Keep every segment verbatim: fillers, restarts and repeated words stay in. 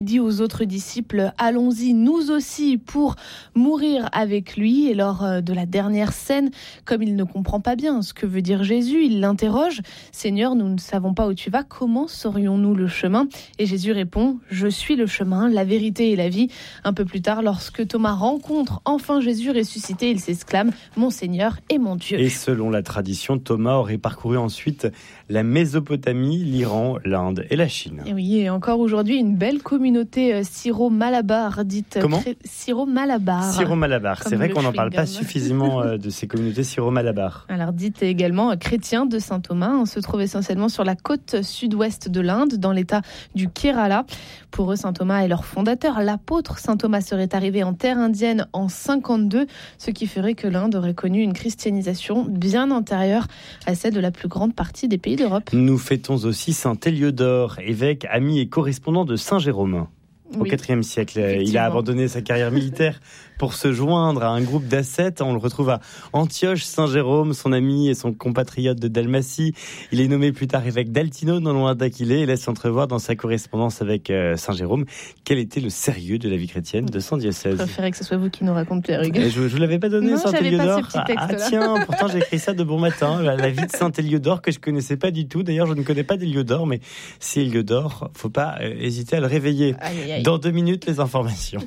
dit aux autres disciples « Allons-y, nous aussi, pour mourir avec lui ». Et lors de la dernière scène, comme il ne comprend pas bien ce que veut dire Jésus, il l'interroge « Seigneur, nous ne savons pas où tu vas, comment saurions-nous le chemin ?» Et Jésus répond « Je suis le chemin, la vérité et la vie ». Un peu plus tard, lorsque Thomas rencontre enfin Jésus ressuscité, il s'exclame « Mon Seigneur et mon Dieu ». Et selon la tradition, Thomas aurait parcouru ensuite la Mésopotamie, l'Iran, l'Inde et la Chine. Et oui, et encore aujourd'hui, une belle communauté syro-malabar, dite Comment cré... syro-malabar. Syro-malabar, c'est vrai qu'on n'en parle pas suffisamment euh, de ces communautés syro-malabar. Alors dite également chrétien de Saint Thomas, on se trouve essentiellement sur la côte sud-ouest de l'Inde, dans l'état du Kerala. Pour eux, Saint Thomas est leur fondateur. L'apôtre Saint Thomas serait arrivé en terre indienne en cinquante-deux, ce qui ferait que l'Inde aurait connu une christianisation bien antérieure à celle de la plus grande partie des pays d'Europe. Nous fêtons aussi Saint Héliodore, évêque, ami et correspondant de Saint Jérôme. Au Oui, quatrième siècle, il a abandonné sa carrière militaire pour se joindre à un groupe d'ascètes. On le retrouve à Antioche, Saint Jérôme, son ami et son compatriote de Dalmatie. Il est nommé plus tard évêque d'Altino, non loin d'Aquilée, et laisse entrevoir dans sa correspondance avec euh, Saint Jérôme quel était le sérieux de la vie chrétienne de son diocèse. Je préférais que ce soit vous qui nous raconte, Pierre Hugues. Je ne vous l'avais pas donné, non, Saint Héliodore. Ah, ah tiens, pourtant j'ai écrit ça de bon matin. La, la vie de Saint Héliodore que je connaissais pas du tout. D'ailleurs, je ne connais pas d'Héliodore, mais si Héliodore, faut pas euh, hésiter à le réveiller. Aïe, aïe, aïe. Dans deux minutes, les informations.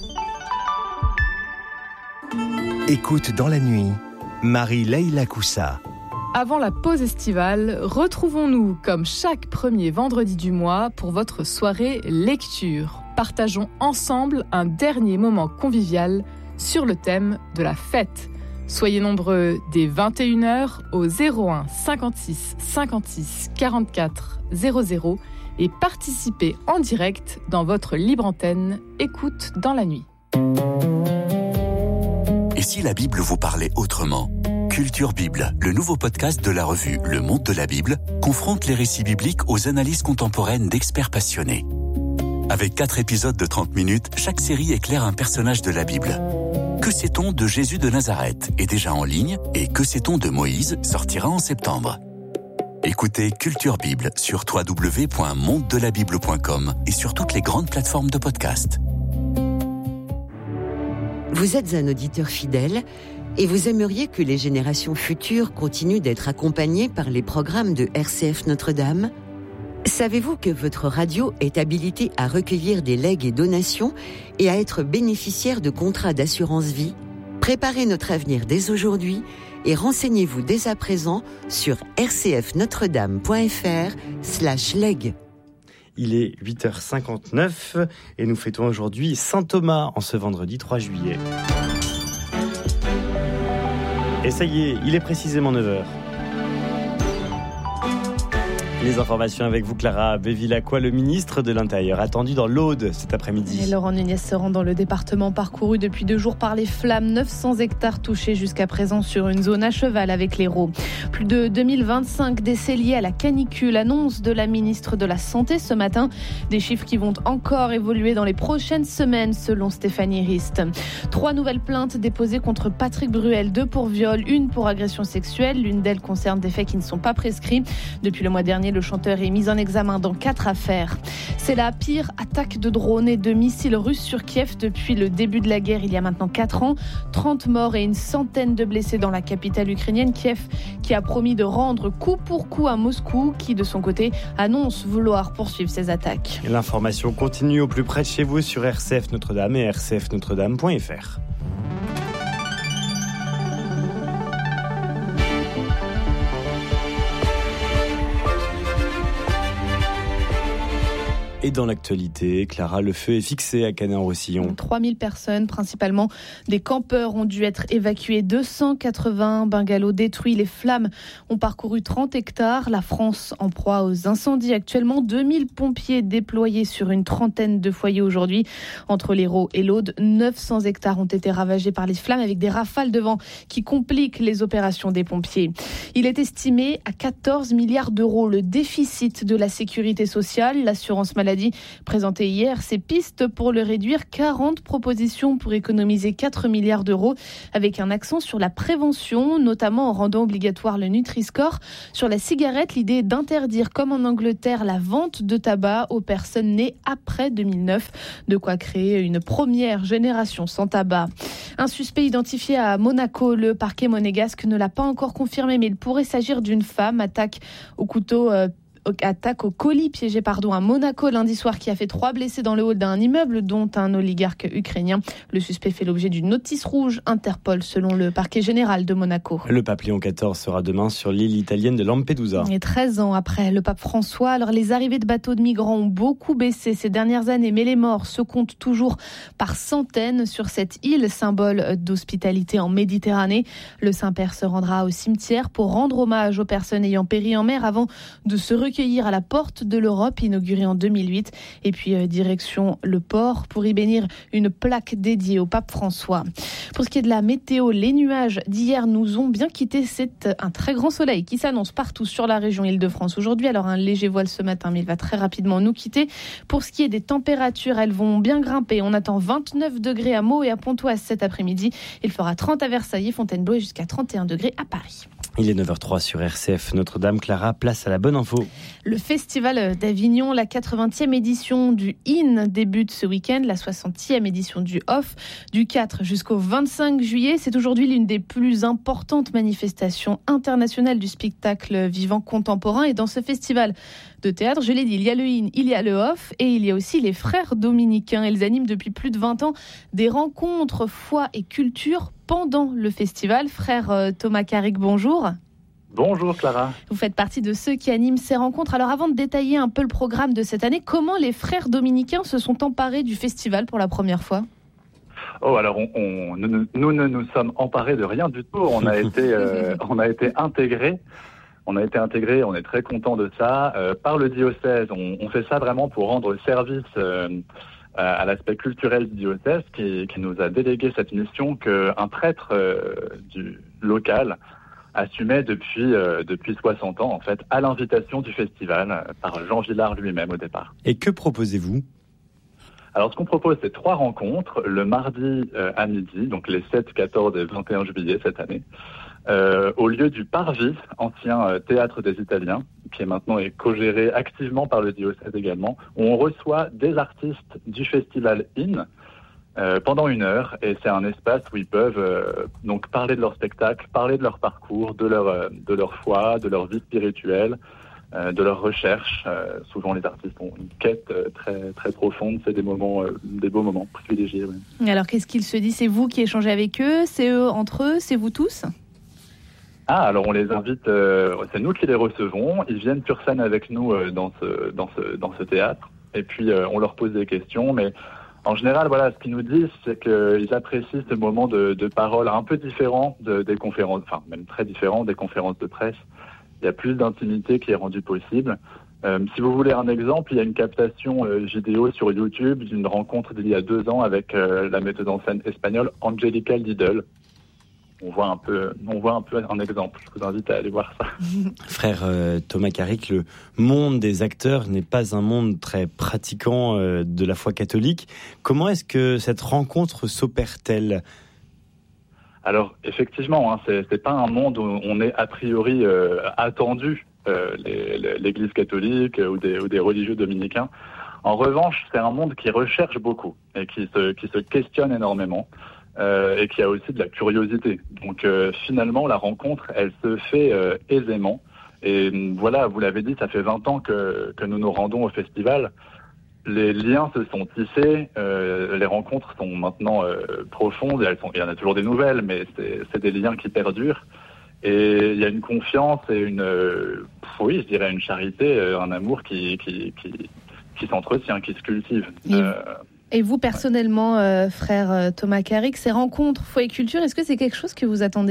Écoute dans la nuit, Marie-Leila Coussa. Avant la pause estivale, retrouvons-nous comme chaque premier vendredi du mois pour votre soirée lecture. Partageons ensemble un dernier moment convivial sur le thème de la fête. Soyez nombreux dès vingt et une heures au zéro un cinquante-six cinquante-six quarante-quatre zéro zéro et participez en direct dans votre libre antenne Écoute dans la nuit. Et si la Bible vous parlait autrement ? Culture Bible, le nouveau podcast de la revue Le Monde de la Bible, confronte les récits bibliques aux analyses contemporaines d'experts passionnés. Avec quatre épisodes de trente minutes, chaque série éclaire un personnage de la Bible. Que sait-on de Jésus de Nazareth est déjà en ligne et Que sait-on de Moïse sortira en septembre. Écoutez Culture Bible sur w w w point monde de la bible point com et sur toutes les grandes plateformes de podcast. Vous êtes un auditeur fidèle et vous aimeriez que les générations futures continuent d'être accompagnées par les programmes de R C F Notre-Dame ? Savez-vous que votre radio est habilitée à recueillir des legs et donations et à être bénéficiaire de contrats d'assurance vie ? Préparez notre avenir dès aujourd'hui et renseignez-vous dès à présent sur r c f notre dame point f r slash leg. Il est huit heures cinquante-neuf et nous fêtons aujourd'hui Saint Thomas en ce vendredi trois juillet. Et ça y est, il est précisément neuf heures. Les informations avec vous, Clara Bevilacqua, le ministre de l'Intérieur, attendu dans l'Aude cet après-midi. Et Laurent Nunez se rend dans le département parcouru depuis deux jours par les flammes. neuf cents hectares touchés jusqu'à présent sur une zone à cheval avec l'Hérault. Plus de deux mille vingt-cinq décès liés à la canicule, annonce de la ministre de la Santé ce matin. Des chiffres qui vont encore évoluer dans les prochaines semaines, selon Stéphanie Rist. Trois nouvelles plaintes déposées contre Patrick Bruel, deux pour viol, une pour agression sexuelle. L'une d'elles concerne des faits qui ne sont pas prescrits. Depuis le mois dernier, le chanteur est mis en examen dans quatre affaires. C'est la pire attaque de drones et de missiles russes sur Kiev depuis le début de la guerre il y a maintenant quatre ans. trente morts et une centaine de blessés dans la capitale ukrainienne. Kiev qui a promis de rendre coup pour coup à Moscou, qui de son côté annonce vouloir poursuivre ses attaques. L'information continue au plus près de chez vous sur R C F Notre-Dame et r c f notre dame point f r. Et dans l'actualité, Clara, le feu est fixé à Canet-en-Roussillon. trois mille personnes, principalement des campeurs, ont dû être évacuées. deux cent quatre-vingts bungalows détruits. Les flammes ont parcouru trente hectares. La France en proie aux incendies actuellement. deux mille pompiers déployés sur une trentaine de foyers aujourd'hui. Entre l'Hérault et l'Aude, neuf cents hectares ont été ravagés par les flammes avec des rafales de vent qui compliquent les opérations des pompiers. Il est estimé à quatorze milliards d'euros le déficit de la sécurité sociale. L'assurance maladie maladie, présenté hier ses pistes pour le réduire. quarante propositions pour économiser quatre milliards d'euros, avec un accent sur la prévention, notamment en rendant obligatoire le Nutri-Score. Sur la cigarette, l'idée est d'interdire, comme en Angleterre, la vente de tabac aux personnes nées après deux mille neuf. De quoi créer une première génération sans tabac. Un suspect identifié à Monaco. Le parquet monégasque ne l'a pas encore confirmé, mais il pourrait s'agir d'une femme. Attaque au couteau... Euh, attaque au colis piégé pardon, à Monaco lundi soir qui a fait trois blessés dans le hall d'un immeuble, dont un oligarque ukrainien. Le suspect fait l'objet d'une notice rouge Interpol selon le parquet général de Monaco. Le pape Léon quatorze sera demain sur l'île italienne de Lampedusa. Et treize ans après le pape François, alors les arrivées de bateaux de migrants ont beaucoup baissé ces dernières années, mais les morts se comptent toujours par centaines sur cette île, symbole d'hospitalité en Méditerranée. Le Saint-Père se rendra au cimetière pour rendre hommage aux personnes ayant péri en mer avant de se recueillir à la porte de l'Europe, inaugurée en deux mille huit. Et puis euh, direction le port pour y bénir une plaque dédiée au pape François. Pour ce qui est de la météo, les nuages d'hier nous ont bien quittés. C'est un très grand soleil qui s'annonce partout sur la région Île-de-France aujourd'hui. Alors un léger voile ce matin, mais il va très rapidement nous quitter. Pour ce qui est des températures, elles vont bien grimper. On attend vingt-neuf degrés à Meaux et à Pontoise cet après-midi. Il fera trente à Versailles et Fontainebleau et jusqu'à trente et un degrés à Paris. Il est neuf heures trois sur R C F Notre-Dame. Clara, place à la bonne info. Le Festival d'Avignon, la quatre-vingtième édition du In débute ce week-end, la soixantième édition du Off, du quatre jusqu'au vingt-cinq juillet. C'est aujourd'hui l'une des plus importantes manifestations internationales du spectacle vivant contemporain. Et dans ce festival de théâtre, je l'ai dit, il y a le In, il y a le Off et il y a aussi les frères dominicains. Ils animent depuis plus de vingt ans des rencontres foi et culture pendant le festival. Frère Thomas Carrick, bonjour. Bonjour Clara. Vous faites partie de ceux qui animent ces rencontres. Alors avant de détailler un peu le programme de cette année, comment les frères dominicains se sont emparés du festival pour la première fois ? Oh alors on, on, nous, nous ne nous sommes emparés de rien du tout. On a été, euh, on a été intégrés. On a été intégrés. On est très content de ça euh, par le diocèse. On, on fait ça vraiment pour rendre service euh, à l'aspect culturel du diocèse qui, qui nous a délégué cette mission qu'un prêtre euh, du local assumait depuis, euh, depuis soixante ans, en fait, à l'invitation du festival, euh, par Jean Villard lui-même au départ. Et que proposez-vous ? Alors, ce qu'on propose, c'est trois rencontres, le mardi euh, à midi, donc les sept, quatorze et vingt et un juillet cette année, euh, au lieu du Parvis, ancien euh, théâtre des Italiens, qui est maintenant est co-géré activement par le diocèse également, où on reçoit des artistes du festival In, Euh, pendant une heure, et c'est un espace où ils peuvent euh, donc parler de leur spectacle, parler de leur parcours, de leur euh, de leur foi, de leur vie spirituelle, euh, de leur recherche. Euh, souvent, les artistes ont une quête euh, très très profonde. C'est des moments, euh, des beaux moments privilégiés. Ouais. Alors, qu'est-ce qu'ils se disent ? C'est vous qui échangez avec eux ? C'est eux entre eux ? C'est vous tous ? Ah, alors on les invite. Euh, c'est nous qui les recevons. Ils viennent sur scène avec nous euh, dans ce dans ce dans ce théâtre, et puis euh, on leur pose des questions, mais en général, voilà, ce qu'ils nous disent, c'est qu'ils apprécient ce moment de, de parole un peu différent de, des conférences, enfin même très différent des conférences de presse. Il y a plus d'intimité qui est rendue possible. Euh, si vous voulez un exemple, il y a une captation euh, vidéo sur YouTube d'une rencontre d'il y a deux ans avec euh, la metteuse en scène espagnole Angelica Lidl. On voit un peu, on voit un peu un exemple. Je vous invite à aller voir ça. Frère euh, Thomas Carrick, le monde des acteurs n'est pas un monde très pratiquant euh, de la foi catholique. Comment est-ce que cette rencontre s'opère-t-elle ? Alors effectivement, hein, c'est, c'est pas un monde où on est a priori euh, attendu, euh, les, les, l'Église catholique ou des, ou des religieux dominicains. En revanche, c'est un monde qui recherche beaucoup et qui se, qui se questionne énormément. Euh, et qui a aussi de la curiosité. Donc euh, finalement, la rencontre, elle se fait euh, aisément. Et voilà, vous l'avez dit, ça fait vingt ans que, que nous nous rendons au festival. Les liens se sont tissés, euh, les rencontres sont maintenant euh, profondes, et elles sont, il y en a toujours des nouvelles, mais c'est, c'est des liens qui perdurent. Et il y a une confiance et une, euh, oui, je dirais une charité, un amour qui, qui, qui, qui s'entretient, qui se cultive. Euh, Et vous, personnellement, euh, frère Thomas Carrick, ces rencontres foi et culture, est-ce que c'est quelque chose que vous attendez ?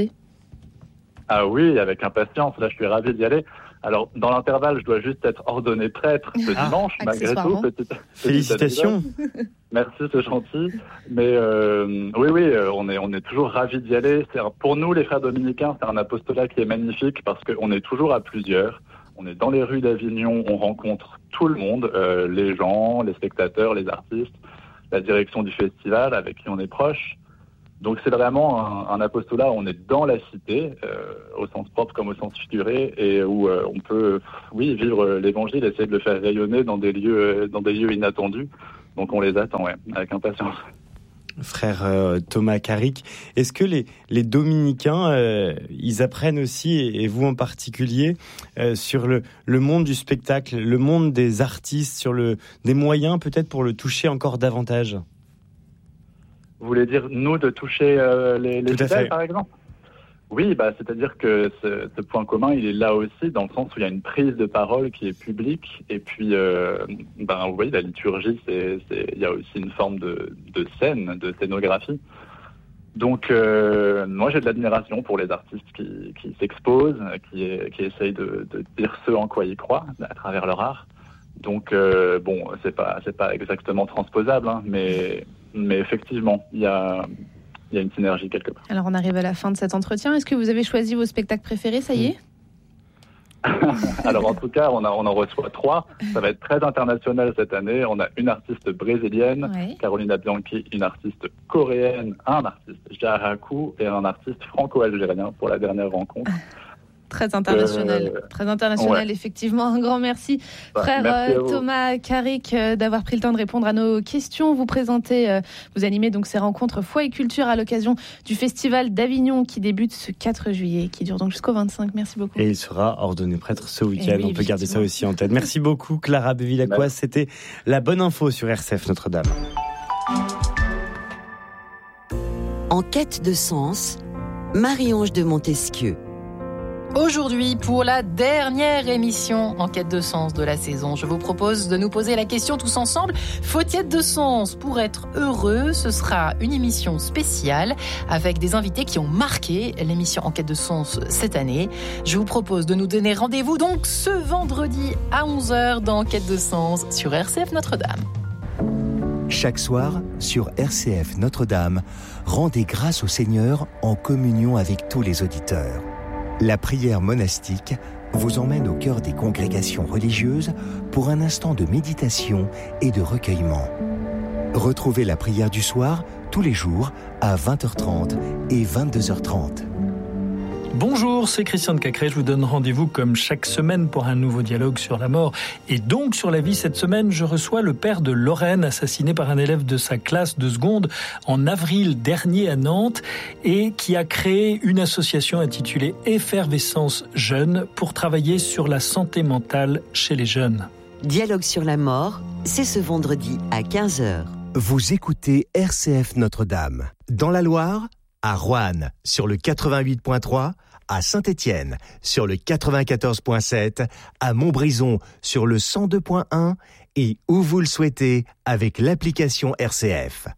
Ah oui, avec impatience. Là, je suis ravi d'y aller. Alors, dans l'intervalle, je dois juste être ordonné prêtre ce ah, dimanche, malgré tout. Petite, Félicitations. Petite Merci, c'est gentil. Mais euh, oui, oui, on est, on est toujours ravis d'y aller. C'est, pour nous, les frères dominicains, c'est un apostolat qui est magnifique parce qu'on est toujours à plusieurs. On est dans les rues d'Avignon, on rencontre tout le monde, euh, les gens, les spectateurs, les artistes, la direction du festival avec qui on est proche. Donc c'est vraiment un, un apostolat où on est dans la cité, euh, au sens propre comme au sens figuré, et où euh, on peut, oui, vivre l'évangile, essayer de le faire rayonner dans des lieux, dans des lieux inattendus. Donc on les attend, ouais, avec impatience. Frère euh, Thomas Carrick, est-ce que les, les dominicains, euh, ils apprennent aussi, et, et vous en particulier, euh, sur le, le monde du spectacle, le monde des artistes, sur le, des moyens peut-être pour le toucher encore davantage ? Vous voulez dire, nous, de toucher euh, les, les fidèles, par exemple ? Oui, bah, c'est-à-dire que ce, ce point commun, il est là aussi, dans le sens où il y a une prise de parole qui est publique, et puis, euh, ben, vous voyez, la liturgie, c'est, c'est, il y a aussi une forme de, de scène, de scénographie. Donc, euh, moi, j'ai de l'admiration pour les artistes qui, qui s'exposent, qui, qui essayent de, de dire ce en quoi ils croient, à travers leur art. Donc, euh, bon, c'est pas, c'est pas exactement transposable, hein, mais, mais effectivement, il y a... Il y a une synergie quelque part. Alors, on arrive à la fin de cet entretien. Est-ce que vous avez choisi vos spectacles préférés, ça y est ? Alors, en tout cas, on, a, on en reçoit trois. Ça va être très international cette année. On a une artiste brésilienne, ouais. Carolina Bianchi, une artiste coréenne, un artiste Jaraku et un artiste franco-algérien pour la dernière rencontre. Très international, euh, très international, ouais. Effectivement. Un grand merci, bah, frère merci euh, Thomas Carrick, euh, d'avoir pris le temps de répondre à nos questions. Vous présentez, euh, vous animez donc ces rencontres Foi et Culture à l'occasion du Festival d'Avignon qui débute ce quatre juillet, qui dure donc jusqu'au vingt-cinq. Merci beaucoup. Et il sera ordonné prêtre ce week-end. Oui, on peut garder ça aussi en tête. Merci beaucoup, Clara Bevilacqua. C'était la bonne info sur R C F Notre-Dame. En quête de sens, Marie-Ange de Montesquieu. Aujourd'hui, pour la dernière émission en quête de sens de la saison, je vous propose de nous poser la question tous ensemble. Faut-il de sens pour être heureux ? Ce sera une émission spéciale avec des invités qui ont marqué l'émission en quête de sens cette année. Je vous propose de nous donner rendez-vous donc ce vendredi à onze heures dans Quête de sens sur R C F Notre-Dame. Chaque soir, sur R C F Notre-Dame, rendez grâce au Seigneur en communion avec tous les auditeurs. La prière monastique vous emmène au cœur des congrégations religieuses pour un instant de méditation et de recueillement. Retrouvez la prière du soir tous les jours à vingt heures trente et vingt-deux heures trente. Bonjour, c'est Christian de Cacré. Je vous donne rendez-vous comme chaque semaine pour un nouveau dialogue sur la mort et donc sur la vie. Cette semaine, je reçois le père de Lorraine, assassiné par un élève de sa classe de seconde en avril dernier à Nantes et qui a créé une association intitulée Effervescence Jeune pour travailler sur la santé mentale chez les jeunes. Dialogue sur la mort, c'est ce vendredi à quinze heures. Vous écoutez R C F Notre-Dame. Dans la Loire, à Roanne sur le quatre-vingt-huit point trois, à Saint-Étienne sur le quatre-vingt-quatorze point sept, à Montbrison sur le cent deux point un et où vous le souhaitez avec l'application R C F.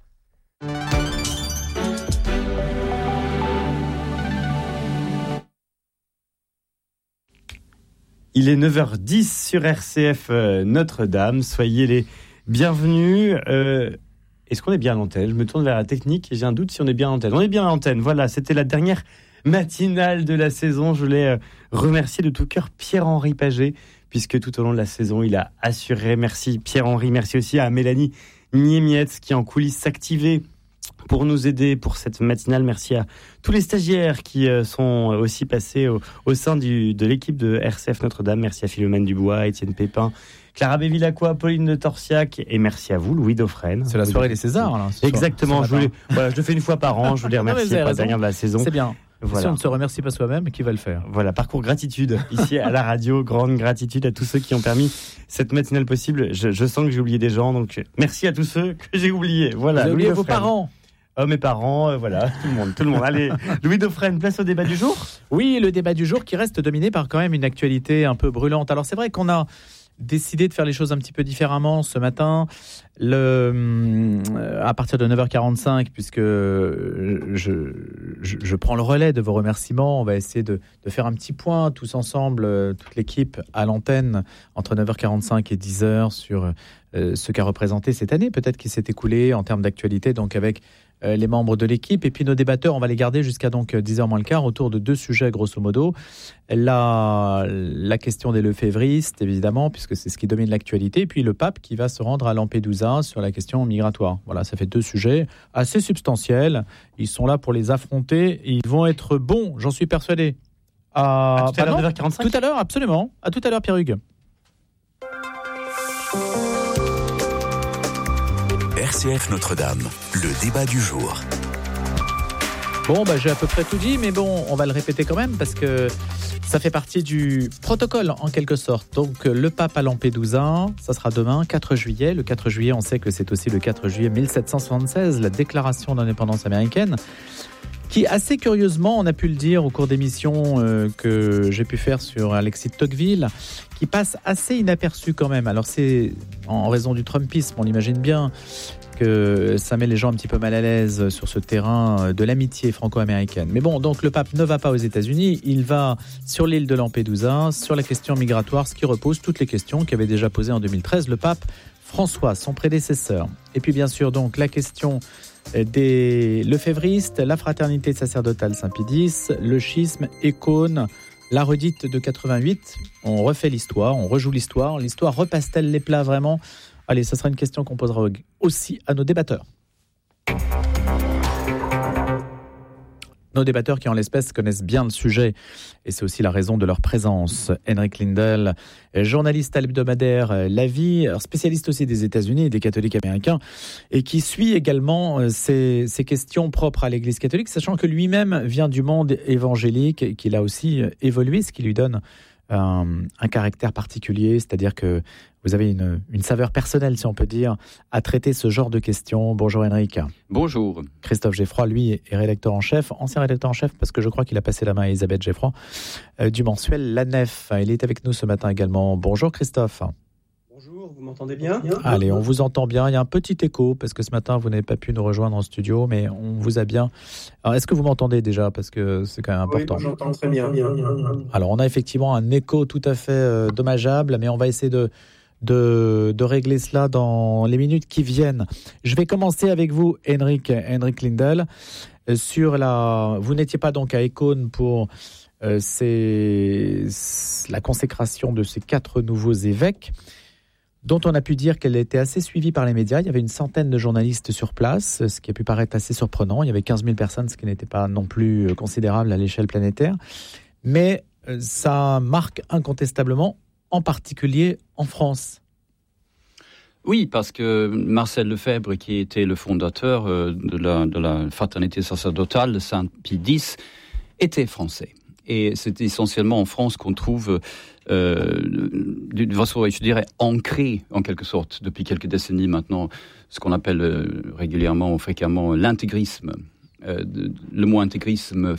Il est neuf heures dix sur R C F euh, Notre-Dame. Soyez les bienvenus. Euh, est-ce qu'on est bien à l'antenne ? Je me tourne vers la technique et j'ai un doute si on est bien à l'antenne. On est bien à l'antenne. Voilà, c'était la dernière matinale de la saison. Je voulais euh, remercier de tout cœur Pierre-Henri Paget, puisque tout au long de la saison, il a assuré. Merci Pierre-Henri. Merci aussi à Mélanie Niemietz qui en coulisses s'activait pour nous aider pour cette matinale. Merci à tous les stagiaires qui sont aussi passés au, au sein du, de l'équipe de R C F Notre-Dame. Merci à Philomène Dubois, Étienne Pépin, Clara Bevilacqua, Pauline de Torsiac et merci à vous, Louis Dauphren. C'est la soirée des Césars, là. Exactement. Je, voulais, voilà, je le fais une fois par an. Je voulais remercier pas dernière de la saison. C'est bien. Voilà. Si on ne se remercie pas soi-même, qui va le faire ? Voilà, parcours gratitude ici à la radio. Grande gratitude à tous ceux qui ont permis cette matinale possible. Je, je sens que j'ai oublié des gens, donc merci à tous ceux que j'ai oubliés. Voilà. Vous avez oublié vos parents ? Oh, mes parents, euh, voilà, tout le monde, tout le monde. Allez, Louis Dauphren, place au débat du jour. Oui, le débat du jour qui reste dominé par quand même une actualité un peu brûlante. Alors c'est vrai qu'on a décidé de faire les choses un petit peu différemment ce matin, le, à partir de neuf heures quarante-cinq, puisque je, je, je prends le relais de vos remerciements. On va essayer de, de faire un petit point tous ensemble, toute l'équipe à l'antenne, entre neuf heures quarante-cinq et dix heures sur euh, ce qu'a représenté cette année, peut-être qui s'est écoulé en termes d'actualité, donc avec euh, les membres de l'équipe. Et puis nos débatteurs, on va les garder jusqu'à donc dix heures moins le quart autour de deux sujets grosso modo. La, la question des lefévristes, évidemment, puisque c'est ce qui domine l'actualité. Et puis le pape qui va se rendre à Lampedusa sur la question migratoire. Voilà, ça fait deux sujets assez substantiels. Ils sont là pour les affronter. Ils vont être bons, j'en suis persuadé. À, à tout à l'heure, non, neuf heures quarante-cinq. Tout à l'heure, absolument. À tout à l'heure, Pierre Hugues. R C F Notre-Dame, le débat du jour. Bon, bah, j'ai à peu près tout dit, mais bon, on va le répéter quand même parce que ça fait partie du protocole en quelque sorte. Donc, le pape à Lampedusa, ça sera demain, quatre juillet. Le quatre juillet, on sait que c'est aussi le quatre juillet mille sept cent soixante-seize, la déclaration d'indépendance américaine, qui, assez curieusement, on a pu le dire au cours d'émissions euh, que j'ai pu faire sur Alexis de Tocqueville, qui passe assez inaperçu quand même. Alors c'est en raison du Trumpisme, on l'imagine bien, que ça met les gens un petit peu mal à l'aise sur ce terrain de l'amitié franco-américaine. Mais bon, donc le pape ne va pas aux États-Unis, il va sur l'île de Lampedusa, sur la question migratoire, ce qui repose toutes les questions qu'avait déjà posées en deux mille treize le pape François, son prédécesseur. Et puis bien sûr donc la question des lefévristes, la fraternité sacerdotale Saint-Pédis, le schisme, Écône, la redite de quatre-vingt-huit. On refait l'histoire, on rejoue l'histoire. L'histoire repasse-t-elle les plats vraiment ? Allez, ça sera une question qu'on posera aussi à nos débatteurs. Nos débatteurs qui, en l'espèce, connaissent bien le sujet. Et c'est aussi la raison de leur présence. Henrik Lindell, journaliste à l'hebdomadaire La Vie, spécialiste aussi des États-Unis et des catholiques américains, et qui suit également ces, ces questions propres à l'Église catholique, sachant que lui-même vient du monde évangélique et qu'il a aussi évolué, ce qui lui donne un, un caractère particulier, c'est-à-dire que vous avez une, une saveur personnelle, si on peut dire, à traiter ce genre de questions. Bonjour Henrik. Bonjour. Christophe Geffroy, lui, est rédacteur en chef, ancien rédacteur en chef, parce que je crois qu'il a passé la main à Elisabeth Geffroy, euh, du mensuel La Nef. Il est avec nous ce matin également. Bonjour Christophe. Bonjour, vous m'entendez bien ? Allez, on vous entend bien. Il y a un petit écho, parce que ce matin, vous n'avez pas pu nous rejoindre en studio, mais on vous a bien. Alors, est-ce que vous m'entendez déjà ? Parce que c'est quand même important. Oui, moi, j'entends très bien. Alors, on a effectivement un écho tout à fait euh, dommageable, mais on va essayer de... De, de régler cela dans les minutes qui viennent. Je vais commencer avec vous, Henrik, Henrik Lindell, sur la. Vous n'étiez pas donc à Écône pour euh, ces, la consécration de ces quatre nouveaux évêques, dont on a pu dire qu'elle était assez suivie par les médias. Il y avait une centaine de journalistes sur place, ce qui a pu paraître assez surprenant. Il y avait quinze mille personnes, ce qui n'était pas non plus considérable à l'échelle planétaire. Mais euh, ça marque incontestablement, en particulier en France. Oui, parce que Marcel Lefebvre, qui était le fondateur de la, de la fraternité sacerdotale de Saint-Pédis, était français. Et c'est essentiellement en France qu'on trouve, euh, d'une façon, je dirais, ancré, en quelque sorte, depuis quelques décennies maintenant, ce qu'on appelle euh, régulièrement ou fréquemment l'intégrisme. Euh, le mot intégrisme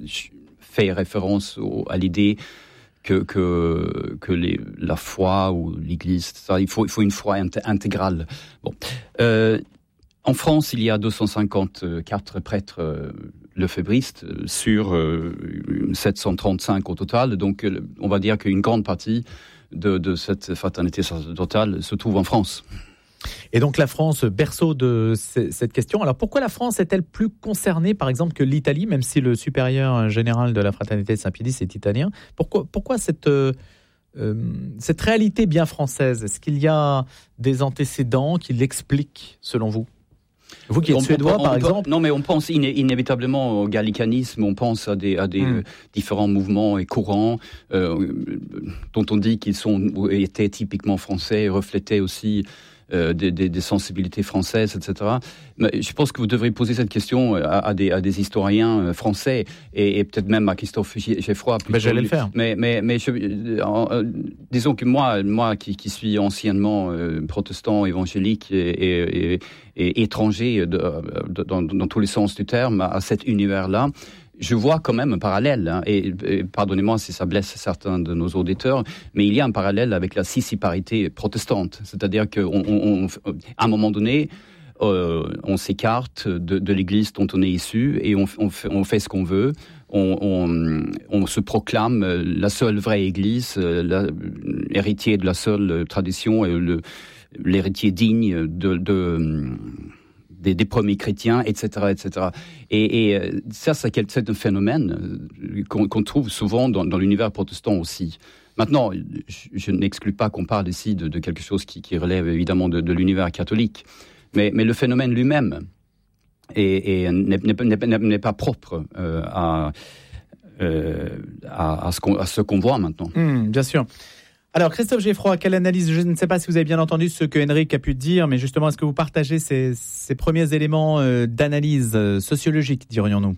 fait référence au, à l'idée que que que les, la foi ou l'Église, ça, il faut il faut une foi int- intégrale. Bon, euh, en France, il y a deux cent cinquante-quatre prêtres euh, lefébristes sur euh, sept cent trente-cinq au total. Donc, euh, on va dire qu'une grande partie de de cette fraternité sacerdotale se trouve en France. Et donc la France, berceau de c- cette question. Alors pourquoi la France est-elle plus concernée, par exemple, que l'Italie, même si le supérieur général de la fraternité de Saint-Pédis est italien ? Pourquoi, pourquoi cette, euh, euh, cette réalité bien française ? Est-ce qu'il y a des antécédents qui l'expliquent, selon vous ? Vous qui êtes on, suédois, on, on, par on, exemple. Non, mais on pense iné- inévitablement au gallicanisme, on pense à des, à des mmh. euh, différents mouvements et courants euh, dont on dit qu'ils sont, étaient typiquement français et reflétaient aussi Euh, des, des, des sensibilités françaises, et cetera. Mais je pense que vous devrez poser cette question à, à, des, à des historiens français et, et peut-être même à Christophe Geffroy. Ben, j'allais le faire. Mais, mais, mais je, euh, disons que moi, moi qui, qui suis anciennement euh, protestant, évangélique et, et, et, et étranger de, de, dans, dans tous les sens du terme à cet univers-là, je vois quand même un parallèle, hein, et, et pardonnez-moi si ça blesse certains de nos auditeurs, mais il y a un parallèle avec la sissiparité protestante. C'est-à-dire qu'à un moment donné, euh, on s'écarte de, de l'Église dont on est issu et on, on, fait, on fait ce qu'on veut. On, on, on se proclame la seule vraie Église, l'héritier de la seule tradition et le, l'héritier digne de... de des, des premiers chrétiens, et cetera, et cetera. Et, et ça, c'est un phénomène qu'on, qu'on trouve souvent dans, dans l'univers protestant aussi. Maintenant, je, je n'exclus pas qu'on parle ici de, de quelque chose qui, qui relève évidemment de, de l'univers catholique, mais, mais le phénomène lui-même est, est, n'est, n'est, n'est pas propre euh, à, euh, à, à, ce qu'on, à ce qu'on voit maintenant. Mmh, bien sûr. Alors, Christophe Geffroy, quelle analyse? Je ne sais pas si vous avez bien entendu ce que Henrik a pu dire, mais justement, est-ce que vous partagez ces, ces premiers éléments d'analyse sociologique, dirions-nous?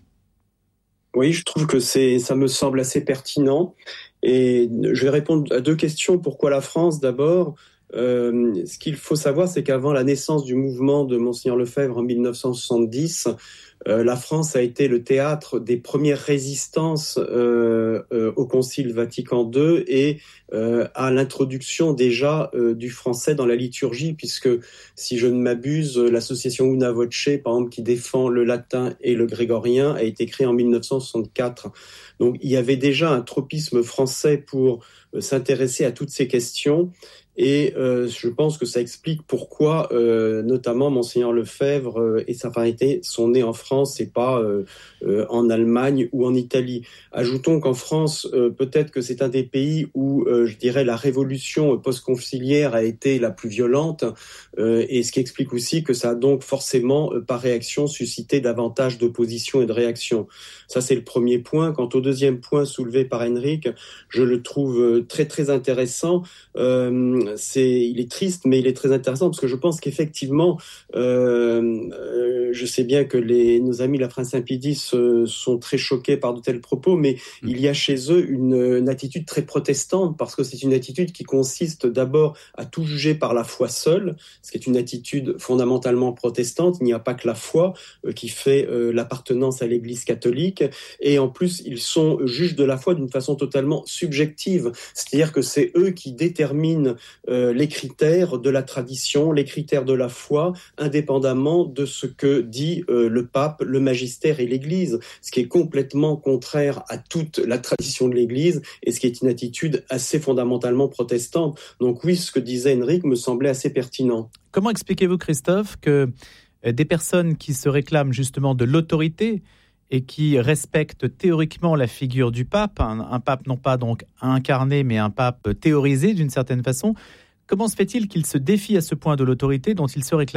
Oui, je trouve que c'est, ça me semble assez pertinent. Et je vais répondre à deux questions. Pourquoi la France, d'abord? Euh, ce qu'il faut savoir, c'est qu'avant la naissance du mouvement de Monseigneur Lefebvre en mille neuf cent soixante-dix, Euh, la France a été le théâtre des premières résistances euh, euh, au Concile Vatican deux et euh, à l'introduction déjà euh, du français dans la liturgie, puisque, si je ne m'abuse, l'association Una Voce, par exemple, qui défend le latin et le grégorien, a été créée en mille neuf cent soixante-quatre. Donc, il y avait déjà un tropisme français pour euh, s'intéresser à toutes ces questions. Et euh, je pense que ça explique pourquoi, euh, notamment, Monseigneur Lefebvre euh, et sa fraternité sont nés en France et pas euh, euh, en Allemagne ou en Italie. Ajoutons qu'en France, euh, peut-être que c'est un des pays où, euh, je dirais, la révolution post-conciliaire a été la plus violente, euh, et ce qui explique aussi que ça a donc forcément, euh, par réaction, suscité davantage d'opposition et de réaction. Ça, c'est le premier point. Quant au deuxième point soulevé par Henrik, je le trouve très, très intéressant. Euh, C'est, il est triste, mais il est très intéressant parce que je pense qu'effectivement, euh, euh, je sais bien que les, nos amis la France Saint-Pédis euh, sont très choqués par de tels propos, mais mmh. il y a chez eux une, une attitude très protestante, parce que c'est une attitude qui consiste d'abord à tout juger par la foi seule, ce qui est une attitude fondamentalement protestante. Il n'y a pas que la foi euh, qui fait euh, l'appartenance à l'Église catholique, et en plus ils sont juges de la foi d'une façon totalement subjective, c'est-à-dire que c'est eux qui déterminent Euh, les critères de la tradition, les critères de la foi, indépendamment de ce que dit euh, le pape, le magistère et l'Église, ce qui est complètement contraire à toute la tradition de l'Église et ce qui est une attitude assez fondamentalement protestante. Donc oui, ce que disait Henrik me semblait assez pertinent. Comment expliquez-vous, Christophe, que des personnes qui se réclament justement de l'autorité et qui respectent théoriquement la figure du pape, un, un pape non pas donc incarné, mais un pape théorisé d'une certaine façon, comment se fait-il qu'il se défie à ce point de l'autorité dont il se réclame ?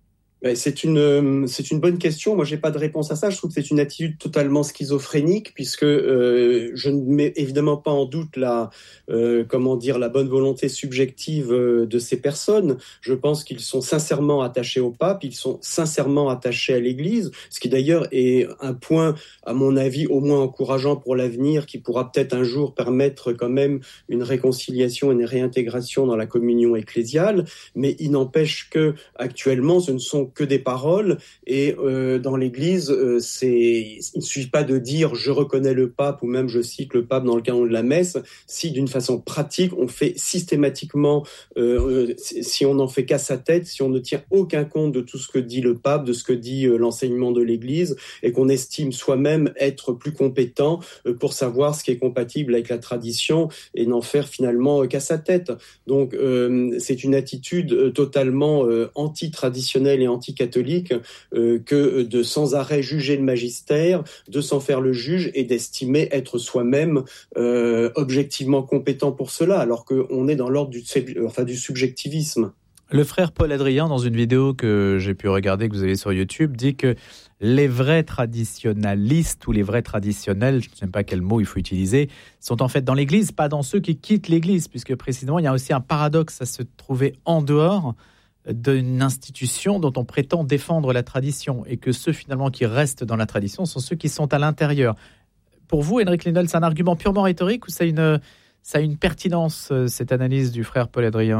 C'est une, c'est une bonne question. Moi, j'ai pas de réponse à ça. Je trouve que c'est une attitude totalement schizophrénique, puisque euh, je ne mets évidemment pas en doute la, euh, comment dire, la bonne volonté subjective de ces personnes. Je pense qu'ils sont sincèrement attachés au pape, ils sont sincèrement attachés à l'Église, ce qui d'ailleurs est un point, à mon avis, au moins encourageant pour l'avenir, qui pourra peut-être un jour permettre quand même une réconciliation et une réintégration dans la communion ecclésiale. Mais il n'empêche que actuellement, ce ne sont que des paroles, et euh, dans l'Église, euh, c'est, il ne suffit pas de dire « je reconnais le pape » ou même « je cite le pape dans le canon de la messe », si d'une façon pratique, on fait systématiquement, euh, si on n'en fait qu'à sa tête, si on ne tient aucun compte de tout ce que dit le pape, de ce que dit euh, l'enseignement de l'Église, et qu'on estime soi-même être plus compétent euh, pour savoir ce qui est compatible avec la tradition, et n'en faire finalement euh, qu'à sa tête. Donc euh, c'est une attitude euh, totalement euh, anti-traditionnelle et anti-catholique euh, que de sans arrêt juger le magistère, de s'en faire le juge et d'estimer être soi-même euh, objectivement compétent pour cela, alors qu'on est dans l'ordre du, enfin, du subjectivisme. Le frère Paul Adrien, dans une vidéo que j'ai pu regarder, que vous avez sur YouTube, dit que les vrais traditionnalistes ou les vrais traditionnels, je ne sais pas quel mot il faut utiliser, sont en fait dans l'Église, pas dans ceux qui quittent l'Église, puisque précisément il y a aussi un paradoxe à se trouver en dehors d'une institution dont on prétend défendre la tradition, et que ceux finalement qui restent dans la tradition sont ceux qui sont à l'intérieur. Pour vous, Henrik Lindell, c'est un argument purement rhétorique ou ça a une, ça a une pertinence, cette analyse du frère Paul Adrien ?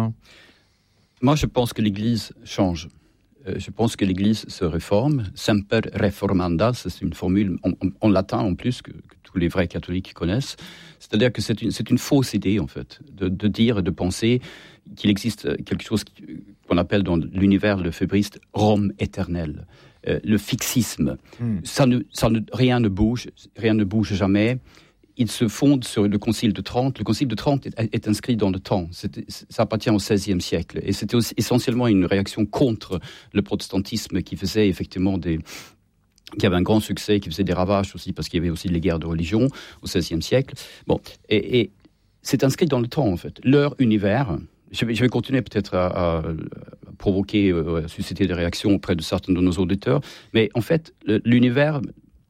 Moi, je pense que l'Église change. Je pense que l'Église se réforme. Semper reformanda, c'est une formule en, en, en latin en plus que, que tous les vrais catholiques connaissent. C'est-à-dire que c'est une, c'est une fausse idée, en fait, de, de dire et de penser qu'il existe quelque chose qu'on appelle dans l'univers lefébriste Rome éternelle. Euh, le fixisme. Mm. Ça ne, ça ne, rien ne bouge, rien ne bouge jamais. il se fonde sur le Concile de Trente. Le Concile de Trente est, est inscrit dans le temps. C'était, ça appartient au seizième siècle. Et c'était aussi essentiellement une réaction contre le protestantisme qui faisait effectivement des... qui avait un grand succès, qui faisait des ravages aussi, parce qu'il y avait aussi les guerres de religion au seizième siècle. Bon, et, et c'est inscrit dans le temps, en fait. Leur univers... Je vais, je vais continuer peut-être à, à provoquer, à susciter des réactions auprès de certains de nos auditeurs, mais en fait, le, l'univers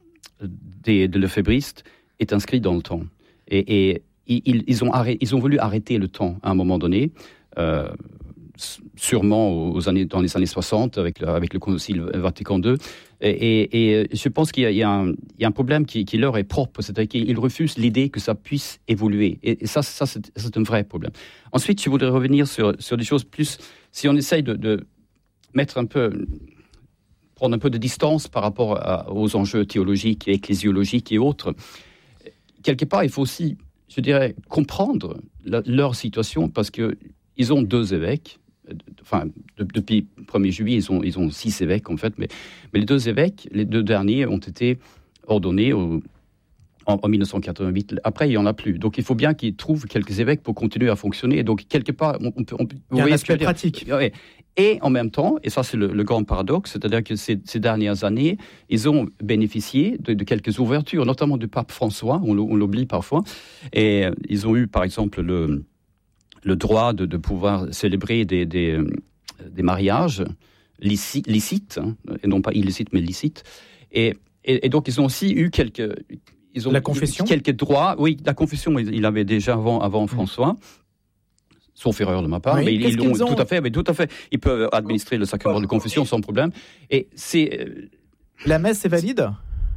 des, de lefébristes est inscrit dans le temps. Et, et ils, ils, ont arrêté, ils ont voulu arrêter le temps à un moment donné, euh, sûrement aux années, dans les années soixante, avec le, avec le Concile Vatican deux. Et, et, et je pense qu'il y a, il y a, un, il y a un problème qui, qui leur est propre, c'est-à-dire qu'ils refusent l'idée que ça puisse évoluer. Et, et ça, ça c'est, c'est un vrai problème. Ensuite, je voudrais revenir sur, sur des choses plus... Si on essaye de, de mettre un peu... prendre un peu de distance par rapport à, aux enjeux théologiques, ecclésiologiques et autres, quelque part, il faut aussi, je dirais, comprendre la, leur situation, parce qu'ils ont deux évêques. Enfin, de, depuis le premier juillet, ils ont, ils ont six évêques, en fait, mais, mais les deux évêques, les deux derniers, ont été ordonnés au, en, en dix-neuf cent quatre-vingt-huit. Après, il n'y en a plus. Donc, il faut bien qu'ils trouvent quelques évêques pour continuer à fonctionner. Et donc, quelque part, on, on peut... On, il y a un aspect pratique. Ouais. Et en même temps, et ça c'est le, le grand paradoxe, c'est-à-dire que ces, ces dernières années, ils ont bénéficié de, de quelques ouvertures, notamment du pape François, on, on l'oublie parfois, et ils ont eu par exemple le, le droit de, de pouvoir célébrer des, des, des mariages licites, licites hein, et non pas illicites mais licites, et, et, et donc ils ont aussi eu quelques... Ils ont la confession quelques droits, oui, la confession, il avait déjà avant, avant François, sauf erreur de ma part, oui, mais ils l'ont ont... tout à fait, mais tout à fait. Ils peuvent administrer le sacrement de confession sans problème. Et c'est la messe est valide.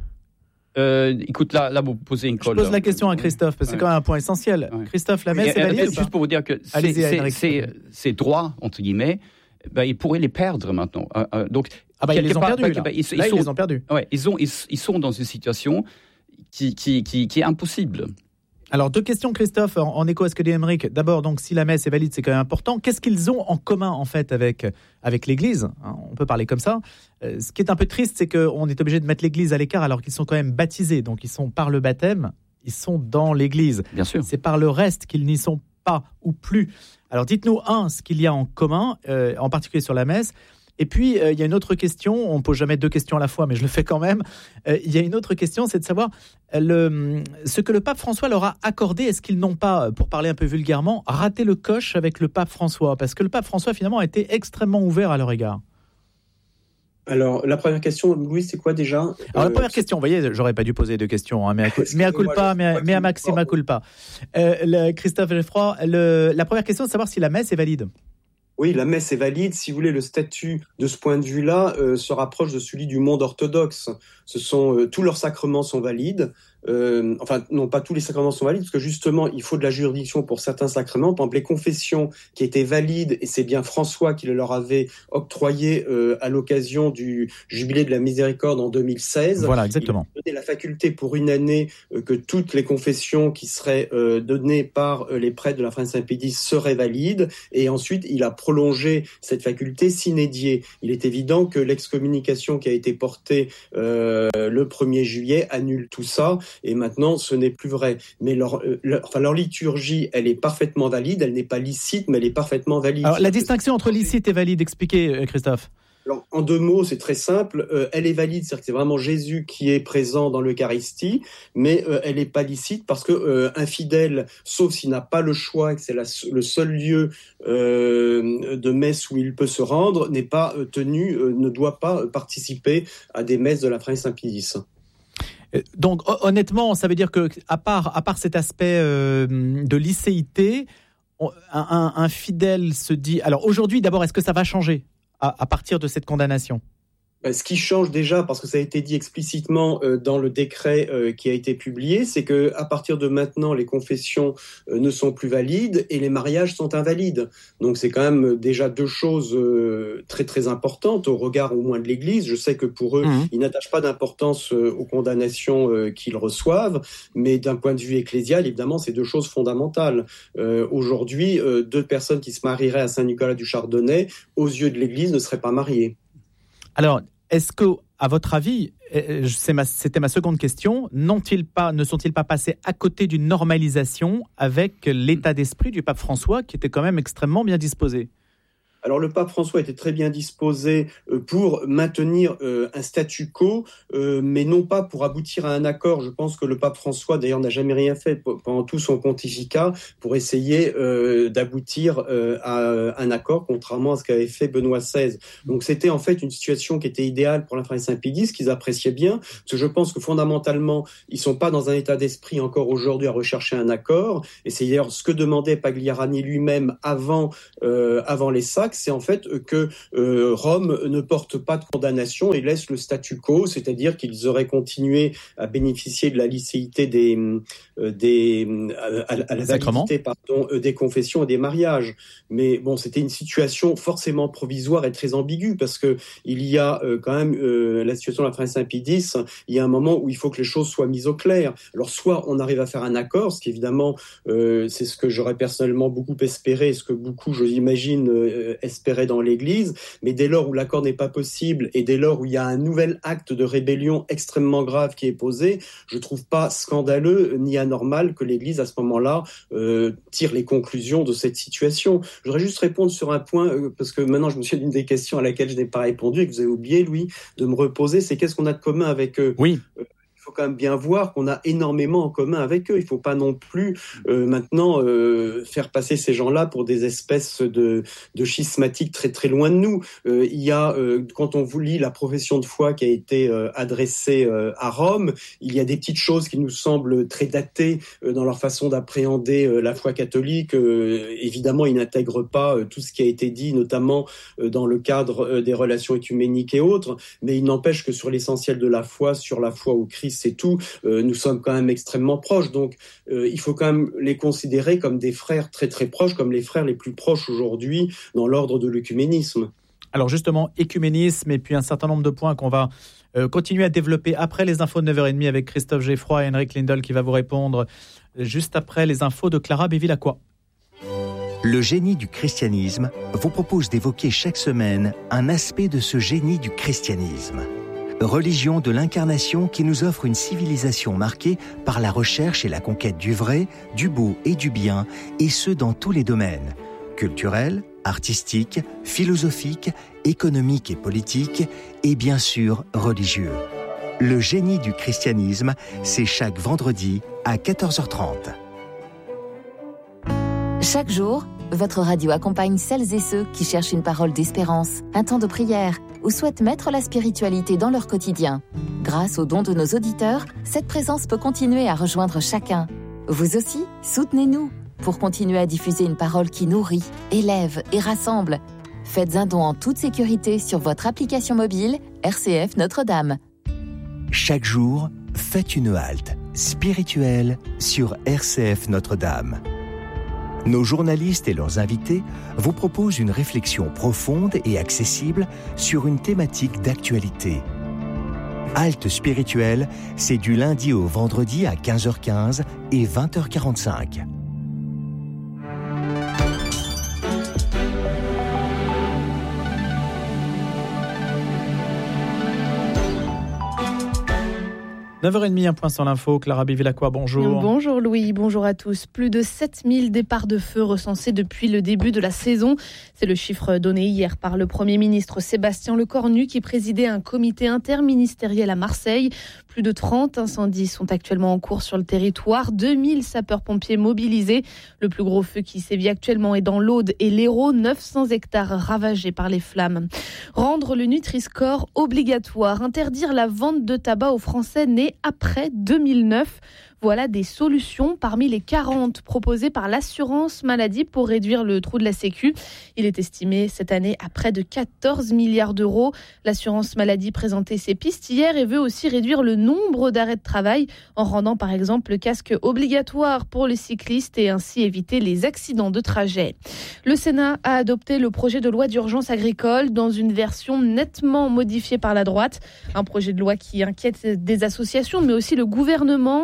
Euh, écoute, là, là, vous posez une colle. Je pose la question à Christophe, parce que c'est quand même un point essentiel. Ouais. Christophe, la messe et, est valide et, ou pas ? Juste pour vous dire que ces, ces, ces, ces droits, entre guillemets, ben, ils pourraient les perdre maintenant. Euh, donc, ah bah, ils les ont part, perdus, bah, là. Ils, ils, là, sont, ils les ont perdus. Ouais, ils, ont, ils, ils sont dans une situation qui, qui, qui, qui est impossible. Alors, deux questions, Christophe, en, en écho à ce que dit Aymeric. D'abord, donc, si la messe est valide, c'est quand même important. Qu'est-ce qu'ils ont en commun, en fait, avec, avec l'Église ? hein, On peut parler comme ça. Euh, ce qui est un peu triste, c'est qu'on est obligé de mettre l'Église à l'écart alors qu'ils sont quand même baptisés. Donc, ils sont par le baptême, ils sont dans l'Église. Bien sûr. C'est par le reste qu'ils n'y sont pas ou plus. Alors, dites-nous, un, ce qu'il y a en commun, euh, en particulier sur la messe. Et puis, euh, il y a une autre question, on ne pose jamais deux questions à la fois, mais je le fais quand même. Euh, il y a une autre question, c'est de savoir le, ce que le pape François leur a accordé. Est-ce qu'ils n'ont pas, pour parler un peu vulgairement, raté le coche avec le pape François ? Parce que le pape François, finalement, a été extrêmement ouvert à leur égard. Alors, la première question, Louis, c'est quoi déjà ? Alors, la première euh, question, vous voyez, j'aurais pas dû poser deux questions, hein, mais à culpa, mais à maxima culpa. Euh, le, Christophe Geffroy, le, la première question, c'est de savoir si la messe est valide. Oui, la messe est valide. Si vous voulez, le statut de ce point de vue-là euh, se rapproche de celui du monde orthodoxe. Ce sont euh, tous leurs sacrements sont valides. Euh, enfin, non, pas tous les sacrements sont valides, parce que justement, il faut de la juridiction pour certains sacrements. Par exemple, les confessions qui étaient valides, et c'est bien François qui le leur avait octroyé euh, à l'occasion du jubilé de la miséricorde en deux mille seize. Voilà, exactement. Il a donné la faculté pour une année euh, que toutes les confessions qui seraient euh, données par euh, les prêtres de la Fraternité Saint-Pédis seraient valides, et ensuite, il a prolongé cette faculté sine die. Il est évident que l'excommunication qui a été portée euh, le premier juillet annule tout ça. Et maintenant, ce n'est plus vrai. Mais leur, leur, enfin, leur liturgie, elle est parfaitement valide. Elle n'est pas licite, mais elle est parfaitement valide. Alors, la distinction entre licite et valide, expliquez, Christophe. Alors, en deux mots, c'est très simple. Euh, elle est valide, c'est-à-dire que c'est vraiment Jésus qui est présent dans l'Eucharistie, mais euh, elle n'est pas licite parce que euh, un fidèle, sauf s'il n'a pas le choix et que c'est la, le seul lieu euh, de messe où il peut se rendre, n'est pas euh, tenu, euh, ne doit pas participer à des messes de la Fraternité Saint-Pédis. Donc honnêtement, ça veut dire que à part à part cet aspect euh, de licéité, on, un, un, un fidèle se dit. Alors aujourd'hui, d'abord, est-ce que ça va changer à, à partir de cette condamnation ? Ce qui change déjà, parce que ça a été dit explicitement euh, dans le décret euh, qui a été publié, c'est que à partir de maintenant, les confessions euh, ne sont plus valides et les mariages sont invalides. Donc c'est quand même déjà deux choses euh, très très importantes au regard au moins de l'Église. Je sais que pour eux, mmh. ils n'attachent pas d'importance euh, aux condamnations euh, qu'ils reçoivent, mais d'un point de vue ecclésial, évidemment, c'est deux choses fondamentales. Euh, aujourd'hui, euh, deux personnes qui se marieraient à Saint-Nicolas du Chardonnay, aux yeux de l'Église, ne seraient pas mariées. Alors, est-ce que, à votre avis, c'est ma, c'était ma seconde question, n'ont-ils pas, ne sont-ils pas passés à côté d'une normalisation avec l'état d'esprit du pape François, qui était quand même extrêmement bien disposé ? Alors le pape François était très bien disposé pour maintenir un statu quo, mais non pas pour aboutir à un accord. Je pense que le pape François, d'ailleurs, n'a jamais rien fait pendant tout son pontificat pour essayer d'aboutir à un accord, contrairement à ce qu'avait fait Benoît seize. Donc c'était en fait une situation qui était idéale pour la frère Saint-Pédis, qu'ils appréciaient bien, parce que je pense que fondamentalement, ils sont pas dans un état d'esprit encore aujourd'hui à rechercher un accord. Et c'est d'ailleurs ce que demandait Pagliarani lui-même avant, euh, avant les sacs. C'est en fait que euh, Rome ne porte pas de condamnation et laisse le statu quo, c'est-à-dire qu'ils auraient continué à bénéficier de la licéité des, euh, des à, à la validité pardon, des confessions et des mariages. Mais bon, c'était une situation forcément provisoire et très ambiguë parce que il y a euh, quand même euh, la situation de la frère Saint-Pédis. Il y a un moment où il faut que les choses soient mises au clair. Alors soit on arrive à faire un accord, ce qui évidemment euh, c'est ce que j'aurais personnellement beaucoup espéré, ce que beaucoup, je l'imagine, euh, espéraient dans l'Église, mais dès lors où l'accord n'est pas possible et dès lors où il y a un nouvel acte de rébellion extrêmement grave qui est posé, je trouve pas scandaleux ni anormal que l'Église à ce moment-là euh, tire les conclusions de cette situation. Je voudrais juste répondre sur un point, euh, parce que maintenant je me souviens d'une des questions à laquelle je n'ai pas répondu et que vous avez oublié, Louis, de me reposer, c'est qu'est-ce qu'on a de commun avec eux ? Oui. Euh, Il faut quand même bien voir qu'on a énormément en commun avec eux. Il ne faut pas non plus euh, maintenant euh, faire passer ces gens-là pour des espèces de, de schismatiques très très loin de nous. Euh, il y a, euh, quand on vous lit la profession de foi qui a été euh, adressée euh, à Rome, il y a des petites choses qui nous semblent très datées euh, dans leur façon d'appréhender euh, la foi catholique. Euh, évidemment, ils n'intègrent pas euh, tout ce qui a été dit, notamment euh, dans le cadre euh, des relations œcuméniques et autres, mais il n'empêche que sur l'essentiel de la foi, sur la foi au Christ, c'est tout, euh, nous sommes quand même extrêmement proches, donc euh, il faut quand même les considérer comme des frères très très proches, comme les frères les plus proches aujourd'hui dans l'ordre de l'œcuménisme. Alors justement, écuménisme et puis un certain nombre de points qu'on va euh, continuer à développer après les infos de neuf heures trente avec Christophe Geffroy et Henrik Lindel qui va vous répondre juste après les infos de Clara Bevilacqua. Le génie du christianisme vous propose d'évoquer chaque semaine un aspect de ce génie du christianisme. Religion de l'incarnation qui nous offre une civilisation marquée par la recherche et la conquête du vrai, du beau et du bien, et ce dans tous les domaines, culturels, artistiques, philosophiques, économiques et politiques, et bien sûr religieux. Le génie du christianisme, c'est chaque vendredi à quatorze heures trente. Chaque jour, votre radio accompagne celles et ceux qui cherchent une parole d'espérance, un temps de prière, ou souhaitent mettre la spiritualité dans leur quotidien. Grâce aux dons de nos auditeurs, cette présence peut continuer à rejoindre chacun. Vous aussi, soutenez-nous pour continuer à diffuser une parole qui nourrit, élève et rassemble. Faites un don en toute sécurité sur votre application mobile R C F Notre-Dame. Chaque jour, faites une halte spirituelle sur R C F Notre-Dame. Nos journalistes et leurs invités vous proposent une réflexion profonde et accessible sur une thématique d'actualité. Halte spirituelle, c'est du lundi au vendredi à quinze heures quinze et vingt heures quarante-cinq. neuf heures trente, un point sur l'info. Clara Bevilacqua, bonjour. Bonjour Louis, bonjour à tous. Plus de sept mille départs de feu recensés depuis le début de la saison. C'est le chiffre donné hier par le Premier ministre Sébastien Lecornu qui présidait un comité interministériel à Marseille. Plus de trente incendies sont actuellement en cours sur le territoire. deux mille sapeurs-pompiers mobilisés. Le plus gros feu qui sévit actuellement est dans l'Aude et l'Hérault. neuf cents hectares ravagés par les flammes. Rendre le Nutri-Score obligatoire. Interdire la vente de tabac aux Français nés après deux mille neuf. Voilà des solutions parmi les quarante proposées par l'assurance maladie pour réduire le trou de la Sécu. Il est estimé cette année à près de quatorze milliards d'euros. L'assurance maladie présentait ses pistes hier et veut aussi réduire le nombre d'arrêts de travail en rendant par exemple le casque obligatoire pour les cyclistes et ainsi éviter les accidents de trajet. Le Sénat a adopté le projet de loi d'urgence agricole dans une version nettement modifiée par la droite. Un projet de loi qui inquiète des associations mais aussi le gouvernement. Il comporte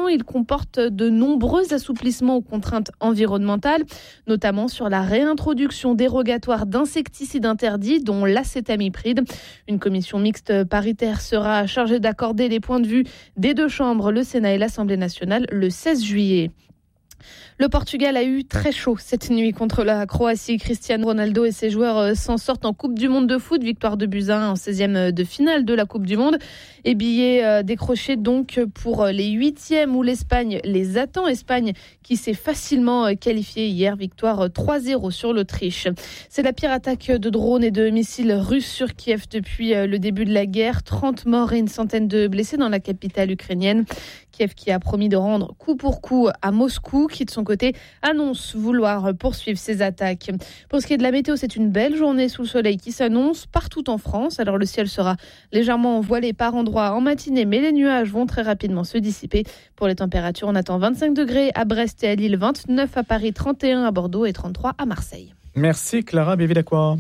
comporte de nombreux assouplissements aux contraintes environnementales, notamment sur la réintroduction dérogatoire d'insecticides interdits, dont l'acétamipride. Une commission mixte paritaire sera chargée d'accorder les points de vue des deux chambres, le Sénat et l'Assemblée nationale, le seize juillet. Le Portugal a eu très chaud cette nuit contre la Croatie. Cristiano Ronaldo et ses joueurs s'en sortent en Coupe du Monde de foot. Victoire de buts à un en seizième de finale de la Coupe du Monde. Et billets décrochés donc pour les huitièmes où l'Espagne les attend. Espagne qui s'est facilement qualifiée hier. Victoire trois zéro sur l'Autriche. C'est la pire attaque de drones et de missiles russes sur Kiev depuis le début de la guerre. trente morts et une centaine de blessés dans la capitale ukrainienne. Kiev qui a promis de rendre coup pour coup à Moscou, qui de son côté annonce vouloir poursuivre ses attaques. Pour ce qui est de la météo, c'est une belle journée sous le soleil qui s'annonce partout en France. Alors le ciel sera légèrement voilé par endroits en matinée, mais les nuages vont très rapidement se dissiper. Pour les températures, on attend vingt-cinq degrés à Brest et à Lille, vingt-neuf à Paris, trente et un à Bordeaux et trente-trois à Marseille. Merci Clara Bévilacqua.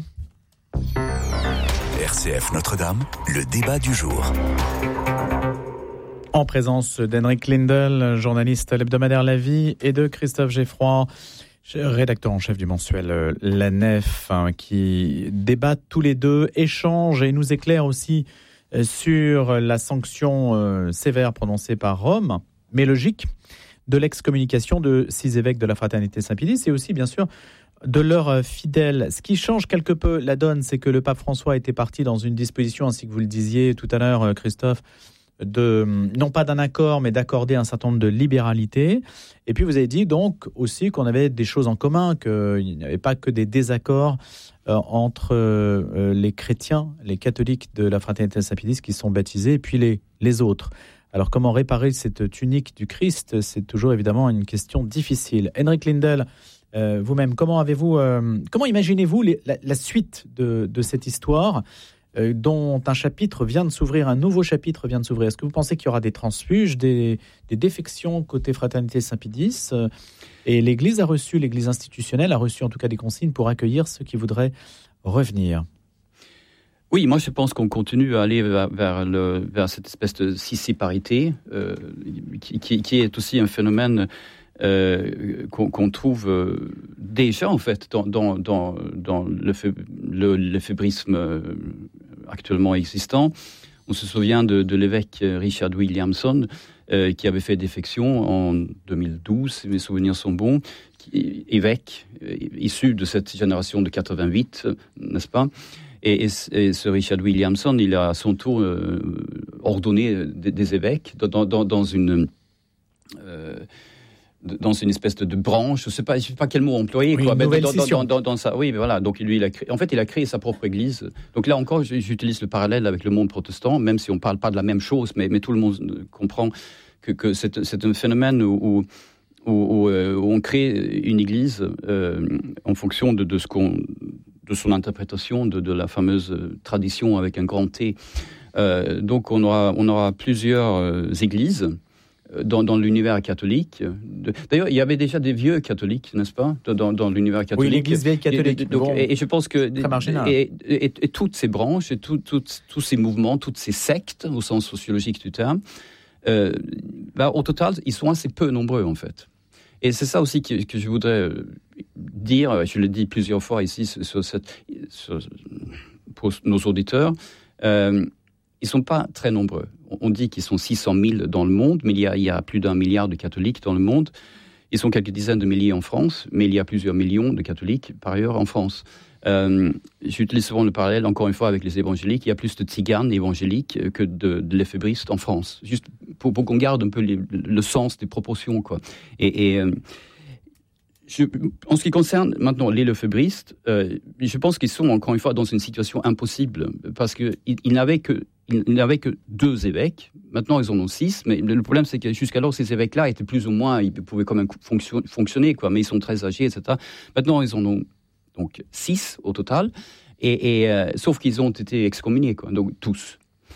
R C F Notre-Dame, le débat du jour. En présence d'Henrik Lindel, journaliste à l'hebdomadaire La Vie, et de Christophe Geffroy, rédacteur en chef du mensuel La Nef, qui débattent tous les deux, échangent et nous éclairent aussi sur la sanction sévère prononcée par Rome, mais logique, de l'excommunication de six évêques de la Fraternité Saint-Pédis et aussi, bien sûr, de leurs fidèles. Ce qui change quelque peu la donne, c'est que le pape François était parti dans une disposition, ainsi que vous le disiez tout à l'heure, Christophe, de, non pas d'un accord, mais d'accorder un certain nombre de libéralités. Et puis vous avez dit donc aussi qu'on avait des choses en commun, qu'il n'y avait pas que des désaccords euh, entre euh, les chrétiens, les catholiques de la Fraternité Saint-Pédis qui sont baptisés, et puis les, les autres. Alors comment réparer cette tunique du Christ ? C'est toujours évidemment une question difficile. Henrik Lindel, euh, vous-même, comment avez-vous, euh, comment imaginez-vous les, la, la suite de, de cette histoire ? Euh, dont un chapitre vient de s'ouvrir, un nouveau chapitre vient de s'ouvrir. Est-ce que vous pensez qu'il y aura des transfuges, des, des défections côté Fraternité Saint-Pédis euh, et l'Église a reçu, l'Église institutionnelle a reçu en tout cas des consignes pour accueillir ceux qui voudraient revenir? Oui, moi je pense qu'on continue à aller vers, vers, le, vers cette espèce de scissiparité euh, qui, qui, qui est aussi un phénomène Euh, qu'on, qu'on trouve euh, déjà en fait dans, dans, dans, dans le, le, l'éphémérisme euh, actuellement existant. On se souvient de, de l'évêque Richard Williamson euh, qui avait fait défection en deux mille douze, si mes souvenirs sont bons, qui, évêque euh, issu de cette génération de quatre-vingt-huit, n'est-ce pas ? Et, et, et ce Richard Williamson, il a à son tour euh, ordonné des, des évêques dans, dans, dans une... Euh, dans une espèce de, de branche, je ne sais pas, je sais pas quel mot employer, oui, quoi. Une mais dans, dans, dans, dans, dans ça, oui, mais voilà. Donc lui, il a créé, en fait, il a créé sa propre église. Donc là encore, j'utilise le parallèle avec le monde protestant, même si on ne parle pas de la même chose, mais, mais tout le monde comprend que, que c'est, c'est un phénomène où, où, où, où on crée une église euh, en fonction de, de ce qu'on, de son interprétation de, de la fameuse tradition avec un grand T. Euh, donc on aura, on aura plusieurs euh, églises. Dans, dans l'univers catholique. D'ailleurs, il y avait déjà des vieux catholiques, n'est-ce pas, dans, dans l'univers catholique. Oui, l'Église vieille catholique. Et, donc, bon, et, et je pense que et, et, et, et toutes ces branches, et tout, tout, tous ces mouvements, toutes ces sectes, au sens sociologique du terme, euh, bah, au total, ils sont assez peu nombreux en fait. Et c'est ça aussi que, que je voudrais dire. Je l'ai dit plusieurs fois ici sur cette, sur, pour nos auditeurs. Euh, Ils ne sont pas très nombreux. On dit qu'ils sont six cent mille dans le monde, mais il y, a, il y a plus d'un milliard de catholiques dans le monde. Ils sont quelques dizaines de milliers en France, mais il y a plusieurs millions de catholiques par ailleurs en France. Euh, j'utilise souvent le parallèle, encore une fois, avec les évangéliques. Il y a plus de tziganes évangéliques que de, de léphébristes en France. Juste pour, pour qu'on garde un peu les, le sens des proportions, quoi. Et... et euh, Je, en ce qui concerne maintenant les léphébristes, euh, je pense qu'ils sont encore une fois dans une situation impossible parce qu'ils ils n'avaient que ils n'avaient que deux évêques. Maintenant, ils en ont six, mais le problème c'est que jusqu'alors ces évêques-là étaient plus ou moins, ils pouvaient quand même fonction, fonctionner, quoi. Mais ils sont très âgés, et cetera. Maintenant, ils en ont donc six au total, et, et euh, sauf qu'ils ont été excommuniés, quoi. Donc tous.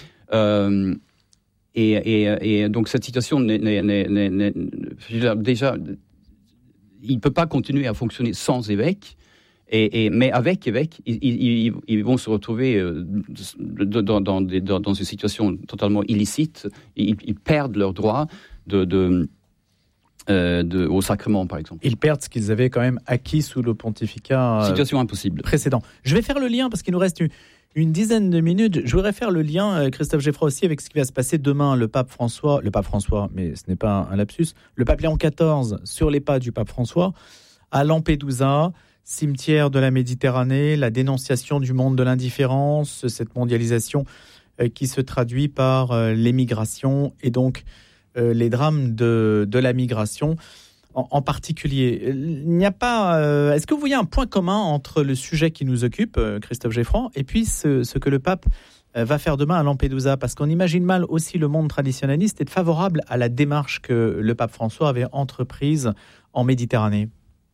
Euh, et, et, et donc cette situation n'est, n'est, n'est, n'est, n'est déjà il ne peut pas continuer à fonctionner sans évêque, et, et, mais avec évêque, ils, ils, ils vont se retrouver dans, dans, dans, dans une situation totalement illicite. Ils, ils perdent leur droit de, de, euh, de, au sacrement, par exemple. Ils perdent ce qu'ils avaient quand même acquis sous le pontificat euh, Situation impossible. précédent. Je vais faire le lien parce qu'il nous reste une, une dizaine de minutes. Je voudrais faire le lien, euh, Christophe Geffroy aussi, avec ce qui va se passer demain. Le pape François, le pape François, mais ce n'est pas un, un lapsus, le pape Léon quatorze sur les pas du pape François à Lampedusa, cimetière de la Méditerranée, la dénonciation du monde de l'indifférence, cette mondialisation euh, qui se traduit par euh, l'émigration et donc euh, les drames de, de la migration en, en particulier. Il n'y a pas. Euh, est-ce que vous voyez un point commun entre le sujet qui nous occupe, euh, Christophe Geffroy, et puis ce, ce que le pape euh, va faire demain à Lampedusa? Parce qu'on imagine mal aussi le monde traditionnaliste être favorable à la démarche que le pape François avait entreprise en Méditerranée.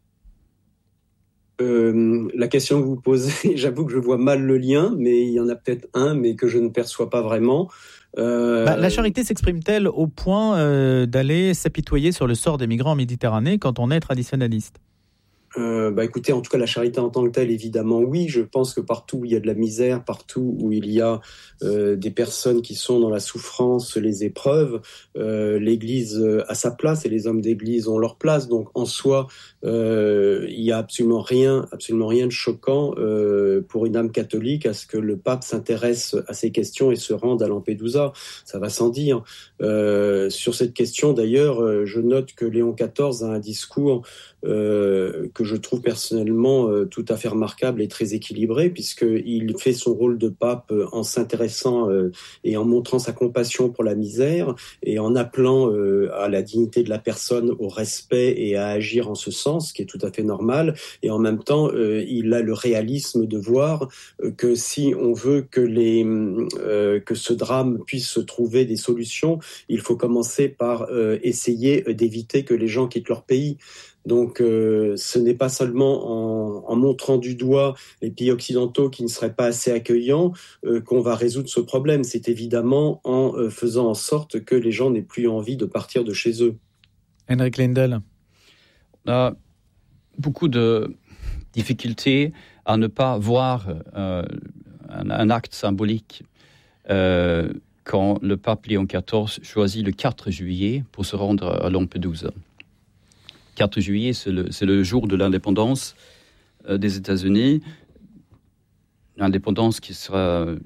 Euh, la question que vous posez, j'avoue que je vois mal le lien, mais il y en a peut-être un, mais que je ne perçois pas vraiment. Euh... Bah, la charité s'exprime-t-elle au point euh, d'aller s'apitoyer sur le sort des migrants en Méditerranée quand on est traditionnaliste ? Euh, bah écoutez, en tout cas, la charité en tant que telle, évidemment, oui. Je pense que partout où il y a de la misère, partout où il y a euh, des personnes qui sont dans la souffrance, les épreuves, euh, l'Église a sa place et les hommes d'Église ont leur place. Donc, en soi, euh, il y a absolument rien, absolument rien de choquant euh, pour une âme catholique à ce que le pape s'intéresse à ces questions et se rende à Lampedusa. Ça va sans dire. Euh, sur cette question, d'ailleurs, je note que Léon quatorze a un discours Euh, que je trouve personnellement euh, tout à fait remarquable et très équilibré, puisqu'il fait son rôle de pape euh, en s'intéressant euh, et en montrant sa compassion pour la misère et en appelant euh, à la dignité de la personne, au respect et à agir en ce sens, ce qui est tout à fait normal. Et en même temps, euh, il a le réalisme de voir euh, que si on veut que, les, euh, que ce drame puisse trouver des solutions, il faut commencer par euh, essayer d'éviter que les gens quittent leur pays. Donc euh, ce n'est pas seulement en, en montrant du doigt les pays occidentaux qui ne seraient pas assez accueillants euh, qu'on va résoudre ce problème. C'est évidemment en euh, faisant en sorte que les gens n'aient plus envie de partir de chez eux. Henrik Lindell. On a beaucoup de difficultés à ne pas voir euh, un, un acte symbolique euh, quand le pape Léon quatorze choisit le quatre juillet pour se rendre à Lampedusa. quatre juillet, c'est le, c'est le jour de l'indépendance euh, des États-Unis. L'indépendance qui sera euh,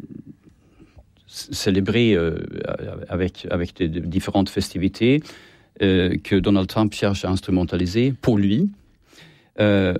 célébrée euh, avec, avec des, des différentes festivités euh, que Donald Trump cherche à instrumentaliser pour lui. Euh,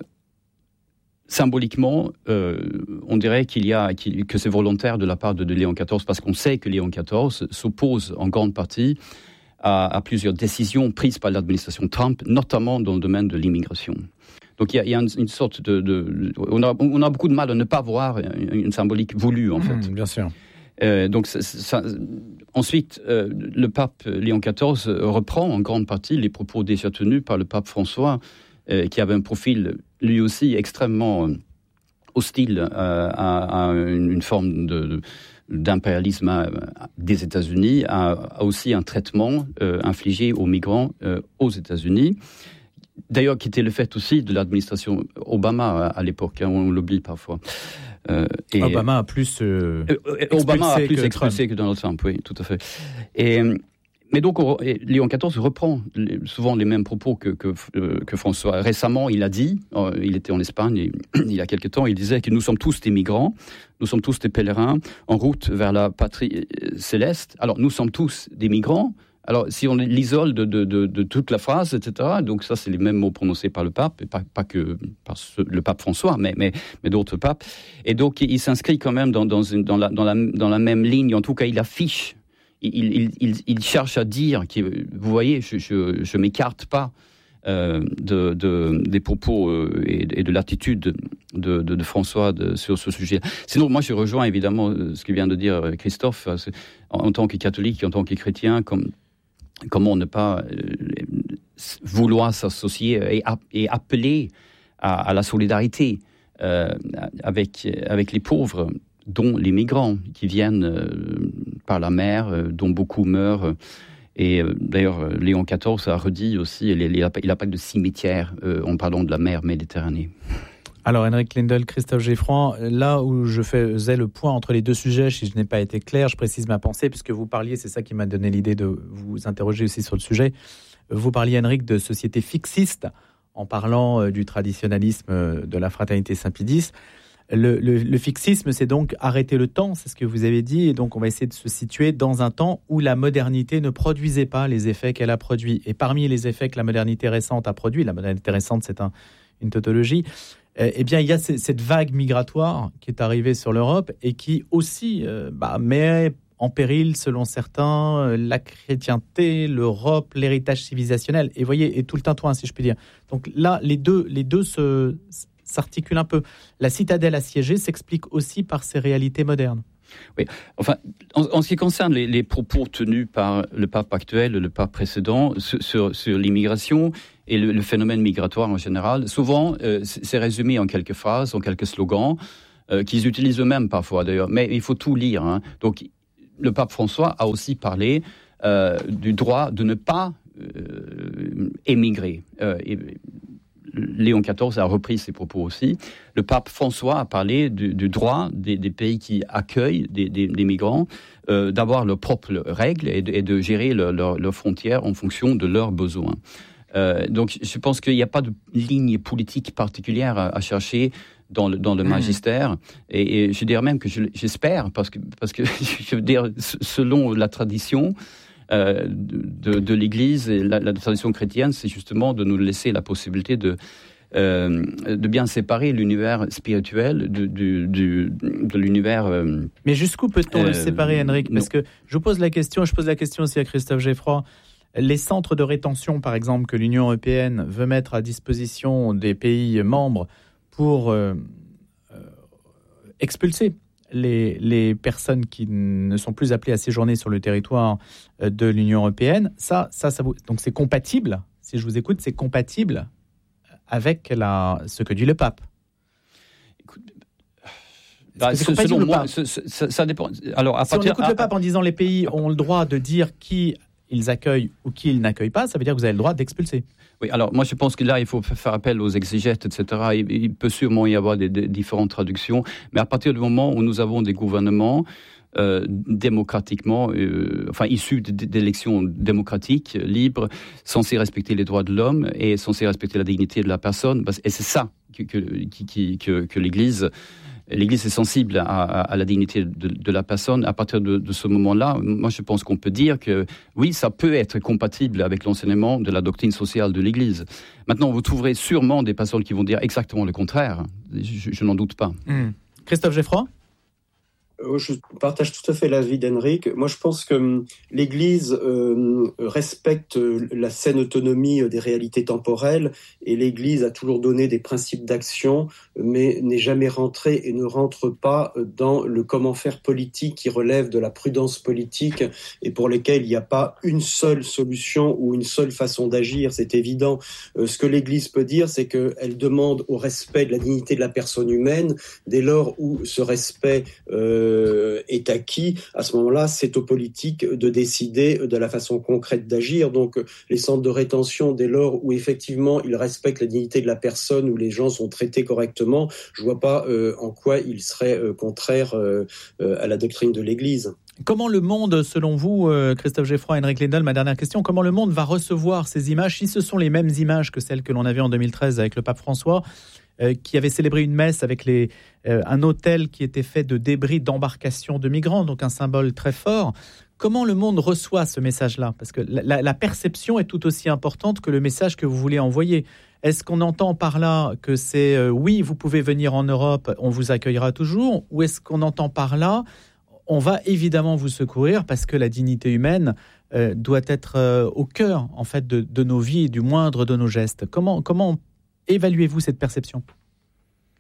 symboliquement, euh, on dirait qu'il y a, qu'il, que c'est volontaire de la part de, de Léon quatorze, parce qu'on sait que Léon quatorze s'oppose en grande partie À, à plusieurs décisions prises par l'administration Trump, notamment dans le domaine de l'immigration. Donc il y a, il y a une, une sorte de... de on, a, on a beaucoup de mal à ne pas voir une, une symbolique voulue, en fait. Mmh, bien sûr. Euh, donc ça, ça, ensuite, euh, le pape Léon quatorze reprend en grande partie les propos déjà tenus par le pape François, euh, qui avait un profil, lui aussi, extrêmement hostile euh, à, à une, une forme de... de d'impérialisme des États-Unis, a, a aussi un traitement euh, infligé aux migrants euh, aux États-Unis. D'ailleurs, qui était le fait aussi de l'administration Obama à, à l'époque, hein, on l'oublie parfois. Euh, et Obama a plus euh, euh, Obama a plus que expulsé que Donald Trump, oui, tout à fait. Et, mais donc, on, et Léon quatorze reprend les, souvent les mêmes propos que, que, euh, que François. Récemment, il a dit, euh, il était en Espagne et, il y a quelque temps, il disait que nous sommes tous des migrants, nous sommes tous des pèlerins en route vers la patrie céleste. Alors, nous sommes tous des migrants. Alors, si on l'isole de, de, de, de toute la phrase, et cetera, donc ça, c'est les mêmes mots prononcés par le pape, et pas, pas que par ce, le pape François, mais, mais, mais d'autres papes. Et donc, il, il s'inscrit quand même dans, dans, une, dans, la, dans, la, dans la même ligne. En tout cas, il affiche, il, il, il, il cherche à dire, que, vous voyez, je ne m'écarte pas euh, de, de, des propos euh, et, et de l'attitude de, de, de François de, sur ce sujet. Sinon, moi, je rejoins évidemment ce que vient de dire Christophe, en, en tant que catholique, en tant que chrétien, comme... Comment ne pas euh, vouloir s'associer et, et appeler à, à la solidarité euh, avec, avec les pauvres, dont les migrants qui viennent euh, par la mer, euh, dont beaucoup meurent. Et euh, d'ailleurs, Léon quatorze a redit aussi, il, il, il appelle de cimetière euh, en parlant de la mer Méditerranée. Alors, Henrik Lindell, Christophe Geffroy, là où je faisais le point entre les deux sujets, si je n'ai pas été clair, je précise ma pensée, puisque vous parliez, c'est ça qui m'a donné l'idée de vous interroger aussi sur le sujet, Vous parliez, Henrik, de société fixiste en parlant euh, du traditionnalisme euh, de la fraternité Saint-Pie X. Le, le, le fixisme, c'est donc arrêter le temps, c'est ce que vous avez dit, et donc on va essayer de se situer dans un temps où la modernité ne produisait pas les effets qu'elle a produits. Et parmi les effets que la modernité récente a produits, la modernité récente, c'est un, une tautologie, euh, eh bien, il y a c- cette vague migratoire qui est arrivée sur l'Europe et qui aussi euh, bah, met en péril, selon certains, euh, la chrétienté, l'Europe, l'héritage civilisationnel. Et voyez, et tout le tintouin, si je puis dire. Donc là, les deux, les deux se... s'articule un peu. La citadelle assiégée s'explique aussi par ces réalités modernes. Oui, enfin, en, en ce qui concerne les, les propos tenus par le pape actuel, le pape précédent, sur, sur, sur l'immigration et le, le phénomène migratoire en général, souvent, euh, c'est résumé en quelques phrases, en quelques slogans, euh, qu'ils utilisent eux-mêmes parfois d'ailleurs, mais il faut tout lire. Hein. Donc, le pape François a aussi parlé euh, du droit de ne pas euh, émigrer. Euh, et, Léon quatorze a repris ses propos aussi. Le pape François a parlé du, du droit des, des pays qui accueillent des, des, des migrants euh, d'avoir leurs propres règles et de, et de gérer leurs leur, leur frontières en fonction de leurs besoins. Euh, donc je pense qu'il n'y a pas de ligne politique particulière à, à chercher dans le, dans le magistère. Et, et je dirais même que je, j'espère, parce que, parce que je veux dire, selon la tradition, Euh, de, de l'Église et la, la tradition chrétienne, c'est justement de nous laisser la possibilité de, euh, de bien séparer l'univers spirituel du, du, du, de l'univers... Euh, Mais jusqu'où peut-on euh, le séparer, Henrik ? Parce non. que je vous pose la question, je pose la question aussi à Christophe Geffroy. Les centres de rétention, par exemple, que l'Union européenne veut mettre à disposition des pays membres pour euh, euh, expulser Les, les personnes qui ne sont plus appelées à séjourner sur le territoire de l'Union européenne, ça, ça, ça vous... donc c'est compatible, si je vous écoute, c'est compatible avec la, ce que dit le pape. Écoute, bah, c'est compatible selon ou moi, pas ça, ça, ça dépend. Alors, à si partir, on écoute à, le pape en disant les pays ont le droit de dire qui ils accueillent ou qui ils n'accueillent pas, ça veut dire que vous avez le droit d'expulser. Oui, alors moi je pense que là il faut faire appel aux exégètes, et cetera. Il, il peut sûrement y avoir des, des différentes traductions, mais à partir du moment où nous avons des gouvernements euh, démocratiquement, euh, enfin issus d'élections démocratiques, libres, censés respecter les droits de l'homme et censés respecter la dignité de la personne, et c'est ça que, que, qui, que, que l'Église... L'Église est sensible à, à, à la dignité de, de la personne. À partir de, de ce moment-là, moi je pense qu'on peut dire que oui, ça peut être compatible avec l'enseignement de la doctrine sociale de l'Église. Maintenant, vous trouverez sûrement des personnes qui vont dire exactement le contraire. Je, je n'en doute pas. Mmh. Christophe Geffroy ? Je partage tout à fait l'avis d'Henrik. Moi, je pense que l'Église euh, respecte la saine autonomie des réalités temporelles et l'Église a toujours donné des principes d'action, mais n'est jamais rentrée et ne rentre pas dans le comment faire politique qui relève de la prudence politique et pour lesquels il n'y a pas une seule solution ou une seule façon d'agir. C'est évident. Euh, ce que l'Église peut dire, c'est qu'elle demande au respect de la dignité de la personne humaine dès lors où ce respect euh, est acquis, à ce moment-là, c'est aux politiques de décider de la façon concrète d'agir. Donc, les centres de rétention, dès lors où effectivement ils respectent la dignité de la personne, où les gens sont traités correctement, je ne vois pas euh, en quoi ils seraient euh, contraires euh, euh, à la doctrine de l'Église. Comment le monde, selon vous, euh, Christophe Geffroy, Henrik Lindell, ma dernière question, comment le monde va recevoir ces images, si ce sont les mêmes images que celles que l'on avait en deux mille treize avec le pape François, euh, qui avait célébré une messe avec les, euh, un autel qui était fait de débris d'embarcation de migrants, donc un symbole très fort. Comment le monde reçoit ce message-là ? Parce que la, la perception est tout aussi importante que le message que vous voulez envoyer. Est-ce qu'on entend par là que c'est euh, oui, vous pouvez venir en Europe, on vous accueillera toujours, ou est-ce qu'on entend par là on va évidemment vous secourir parce que la dignité humaine euh, doit être euh, au cœur en fait de, de nos vies et du moindre de nos gestes. Comment, comment évaluez-vous cette perception ? Christophe ?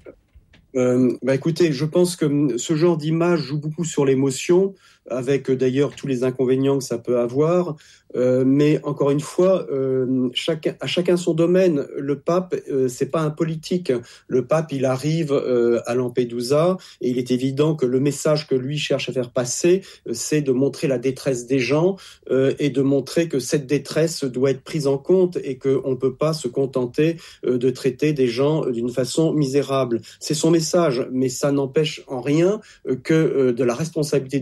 Euh, bah écoutez, je pense que ce genre d'image joue beaucoup sur l'émotion, avec d'ailleurs tous les inconvénients que ça peut avoir. Euh, mais encore une fois, euh, chacun, à chacun son domaine. Le pape, euh, c'est pas un politique. Le pape, il arrive euh, à Lampedusa et il est évident que le message que lui cherche à faire passer, euh, c'est de montrer la détresse des gens euh, et de montrer que cette détresse doit être prise en compte et qu'on ne peut pas se contenter euh, de traiter des gens d'une façon misérable. C'est son message, mais ça n'empêche en rien euh, que euh, de la responsabilité du politique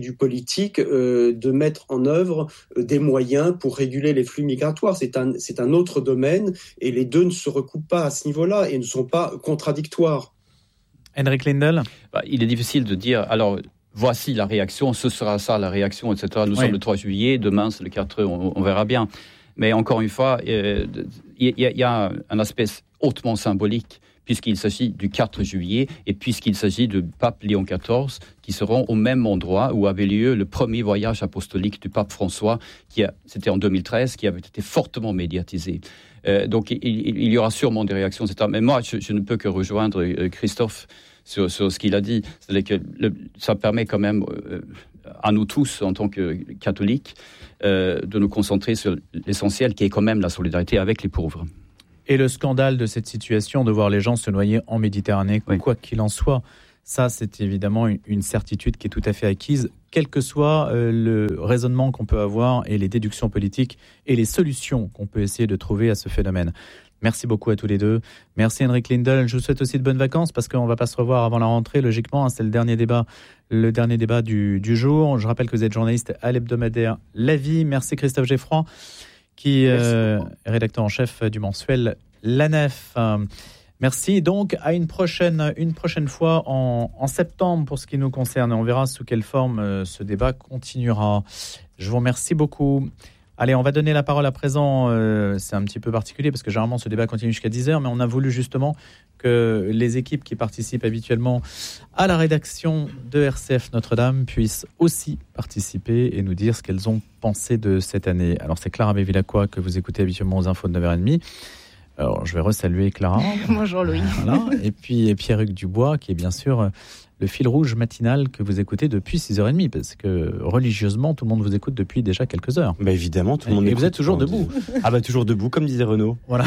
politique euh, de mettre en œuvre euh, des moyens pour réguler les flux migratoires. C'est un, c'est un autre domaine et les deux ne se recoupent pas à ce niveau-là et ne sont pas contradictoires. Henrik Lindell. Bah, il est difficile de dire, alors voici la réaction, ce sera ça la réaction, et cetera. Nous oui. sommes le trois juillet, demain c'est le quatre, on, on verra bien. Mais encore une fois, il euh, y, y, y a un aspect hautement symbolique, puisqu'il s'agit du quatre juillet et puisqu'il s'agit du pape Léon quatorze, qui seront au même endroit où avait lieu le premier voyage apostolique du pape François, qui a, c'était en deux mille treize, qui avait été fortement médiatisé. Euh, donc il, il y aura sûrement des réactions, et cetera. Mais moi, je, je ne peux que rejoindre Christophe sur, sur ce qu'il a dit. C'est-à-dire que le, ça permet quand même euh, à nous tous, en tant que catholiques, euh, de nous concentrer sur l'essentiel, qui est quand même la solidarité avec les pauvres. Et le scandale de cette situation, de voir les gens se noyer en Méditerranée, oui. quoi qu'il en soit, ça, c'est évidemment une certitude qui est tout à fait acquise, quel que soit euh, le raisonnement qu'on peut avoir et les déductions politiques et les solutions qu'on peut essayer de trouver à ce phénomène. Merci beaucoup à tous les deux. Merci Henrik Lindell. Je vous souhaite aussi de bonnes vacances parce qu'on ne va pas se revoir avant la rentrée, logiquement. Hein, c'est le dernier débat, le dernier débat du, du jour. Je rappelle que vous êtes journaliste à l'hebdomadaire La Vie. Merci Christophe Geffroy, qui euh, est rédacteur en chef du mensuel La Nef. Euh, merci. Donc, à une prochaine, une prochaine fois en, en septembre pour ce qui nous concerne. On verra sous quelle forme euh, ce débat continuera. Je vous remercie beaucoup. Allez, on va donner la parole à présent. Euh, c'est un petit peu particulier parce que généralement ce débat continue jusqu'à dix heures, mais on a voulu justement que les équipes qui participent habituellement à la rédaction de R C F Notre-Dame puissent aussi participer et nous dire ce qu'elles ont pensé de cette année. Alors, c'est Clara Bevilacqua que vous écoutez habituellement aux infos de neuf heures trente. Alors, je vais resaluer Clara. Bonjour Louis. Voilà. Et puis Pierre-Hugues Dubois, qui est bien sûr le fil rouge matinal que vous écoutez depuis six heures trente, parce que religieusement, tout le monde vous écoute depuis déjà quelques heures. Bah évidemment, tout le monde. Et vous êtes toujours debout. Ah bah toujours debout, comme disait Renaud. Voilà.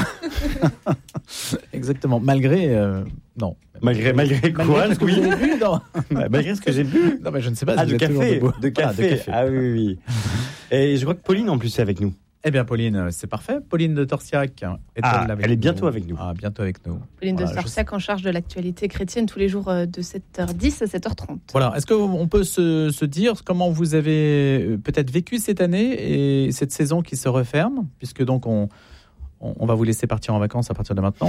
Exactement. Malgré, euh, non. Malgré, malgré quoi, malgré ce que vous avez bu, non. Malgré ce que j'ai bu. Non, mais je ne sais pas. Si ah, vous de êtes café, debout. de café. Voilà, de café. Ah oui, oui, oui. Et je crois que Pauline en plus est avec nous. Eh bien, Pauline, c'est parfait. Pauline de Torsiac. Ah, elle est bientôt nous. avec nous. Ah, bientôt avec nous. Pauline voilà, de Torsiac je... en charge de l'actualité chrétienne tous les jours de sept heures dix à sept heures trente. Voilà. Est-ce qu'on peut se, se dire comment vous avez peut-être vécu cette année et cette saison qui se referme, puisque donc on, on, on va vous laisser partir en vacances à partir de maintenant.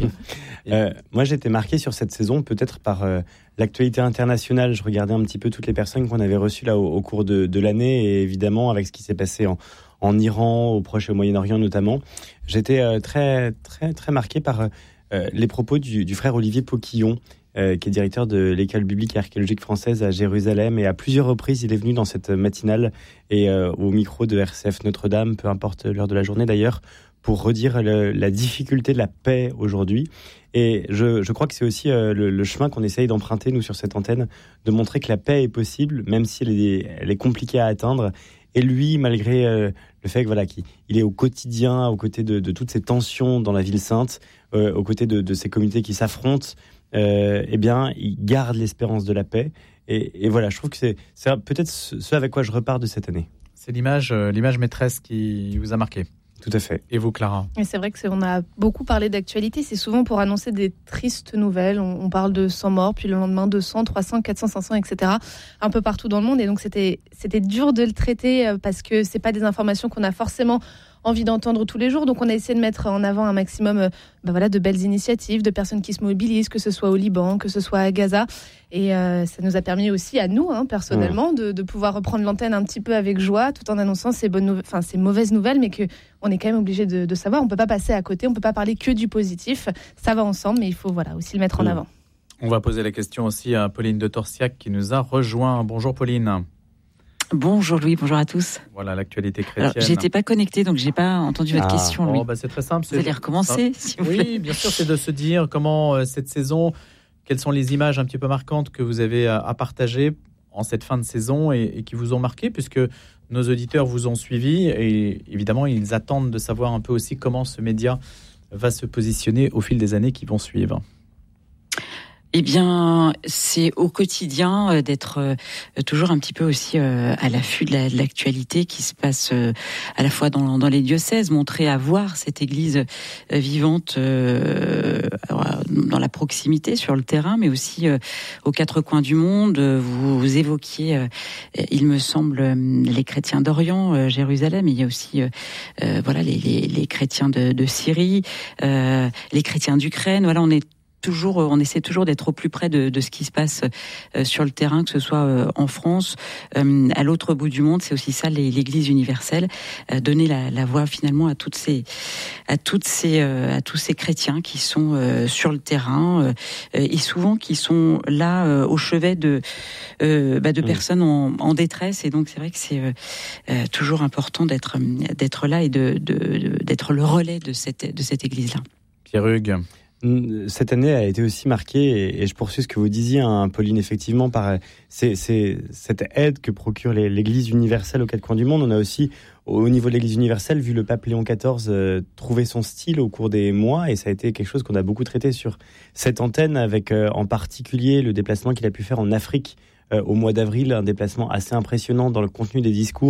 euh, moi, j'étais marqué sur cette saison peut-être par euh, l'actualité internationale. Je regardais un petit peu toutes les personnes qu'on avait reçues là au, au cours de, de l'année et évidemment avec ce qui s'est passé en en Iran, au Proche et au Moyen-Orient notamment. J'étais euh, très, très, très marqué par euh, les propos du, du frère Olivier Poquillon, euh, qui est directeur de l'école biblique et archéologique française à Jérusalem. Et à plusieurs reprises, il est venu dans cette matinale et euh, au micro de R C F Notre-Dame, peu importe l'heure de la journée d'ailleurs, pour redire le, la difficulté de la paix aujourd'hui. Et je, je crois que c'est aussi euh, le, le chemin qu'on essaye d'emprunter, nous, sur cette antenne, de montrer que la paix est possible, même si elle est, elle est compliquée à atteindre. Et lui, malgré euh, le fait que voilà, qu'il il est au quotidien, aux côtés de, de toutes ces tensions dans la ville sainte, euh, aux côtés de, de ces communautés qui s'affrontent, euh, eh bien, il garde l'espérance de la paix. Et, et voilà, je trouve que c'est, c'est peut-être ce avec quoi je repars de cette année. C'est l'image, euh, l'image maîtresse qui vous a marqué. Tout à fait. Et vous, Clara ? Et c'est vrai que c'est, on a beaucoup parlé d'actualité. C'est souvent pour annoncer des tristes nouvelles. On, on parle de cent morts, puis le lendemain deux cents, trois cents, quatre cents, cinq cents, et cetera. Un peu partout dans le monde. Et donc c'était, c'était dur de le traiter parce que c'est pas des informations qu'on a forcément envie d'entendre tous les jours. Donc on a essayé de mettre en avant un maximum euh, ben voilà, de belles initiatives, de personnes qui se mobilisent, que ce soit au Liban, que ce soit à Gaza. Et euh, ça nous a permis aussi à nous, hein, personnellement, mmh. de, de pouvoir reprendre l'antenne un petit peu avec joie, tout en annonçant ces, bonnes nou- ces mauvaises nouvelles, mais qu'on est quand même obligé de, de savoir. On ne peut pas passer à côté, on ne peut pas parler que du positif. Ça va ensemble, mais il faut voilà, aussi le mettre mmh. en avant. On va poser la question aussi à Pauline de Torsiac qui nous a rejoint. Bonjour Pauline. Bonjour Louis, bonjour à tous. Voilà l'actualité chrétienne. Alors, j'étais pas connectée, donc j'ai pas entendu votre ah. question, Louis. Oh, bah, c'est très simple. Vous allez recommencer, ah. si vous oui, voulez. Oui, bien sûr, c'est de se dire comment euh, cette saison, quelles sont les images un petit peu marquantes que vous avez à, à partager en cette fin de saison et, et qui vous ont marqué, puisque nos auditeurs vous ont suivi et évidemment, ils attendent de savoir un peu aussi comment ce média va se positionner au fil des années qui vont suivre. Eh bien, c'est au quotidien d'être euh, toujours un petit peu aussi euh, à l'affût de, la, de l'actualité qui se passe euh, à la fois dans, dans les diocèses, montrer à voir cette Église euh, vivante euh, dans la proximité, sur le terrain, mais aussi euh, aux quatre coins du monde. Vous, vous évoquiez, euh, il me semble, les chrétiens d'Orient, euh, Jérusalem. Il y a aussi, euh, euh, voilà, les, les, les chrétiens de, de Syrie, euh, les chrétiens d'Ukraine. Voilà, on est toujours, on essaie toujours d'être au plus près de, de ce qui se passe euh, sur le terrain, que ce soit euh, en France, euh, à l'autre bout du monde. C'est aussi ça, les, l'Église universelle, euh, donner la, la voix finalement à toutes ces, à toutes ces, euh, à tous ces chrétiens qui sont euh, sur le terrain euh, et souvent qui sont là euh, au chevet de, euh, bah, de mmh. personnes en, en détresse. Et donc c'est vrai que c'est euh, euh, toujours important d'être, d'être là et de, de, de, d'être le relais de cette, de cette Église-là. Pierre Hugues. Cette année a été aussi marquée, et je poursuis ce que vous disiez, hein, Pauline, effectivement, par c'est, c'est, cette aide que procure les, l'Église universelle aux quatre coins du monde. On a aussi, au niveau de l'Église universelle, vu le pape Léon quatorze euh, trouver son style au cours des mois, et ça a été quelque chose qu'on a beaucoup traité sur cette antenne, avec euh, en particulier le déplacement qu'il a pu faire en Afrique euh, au mois d'avril, un déplacement assez impressionnant dans le contenu des discours,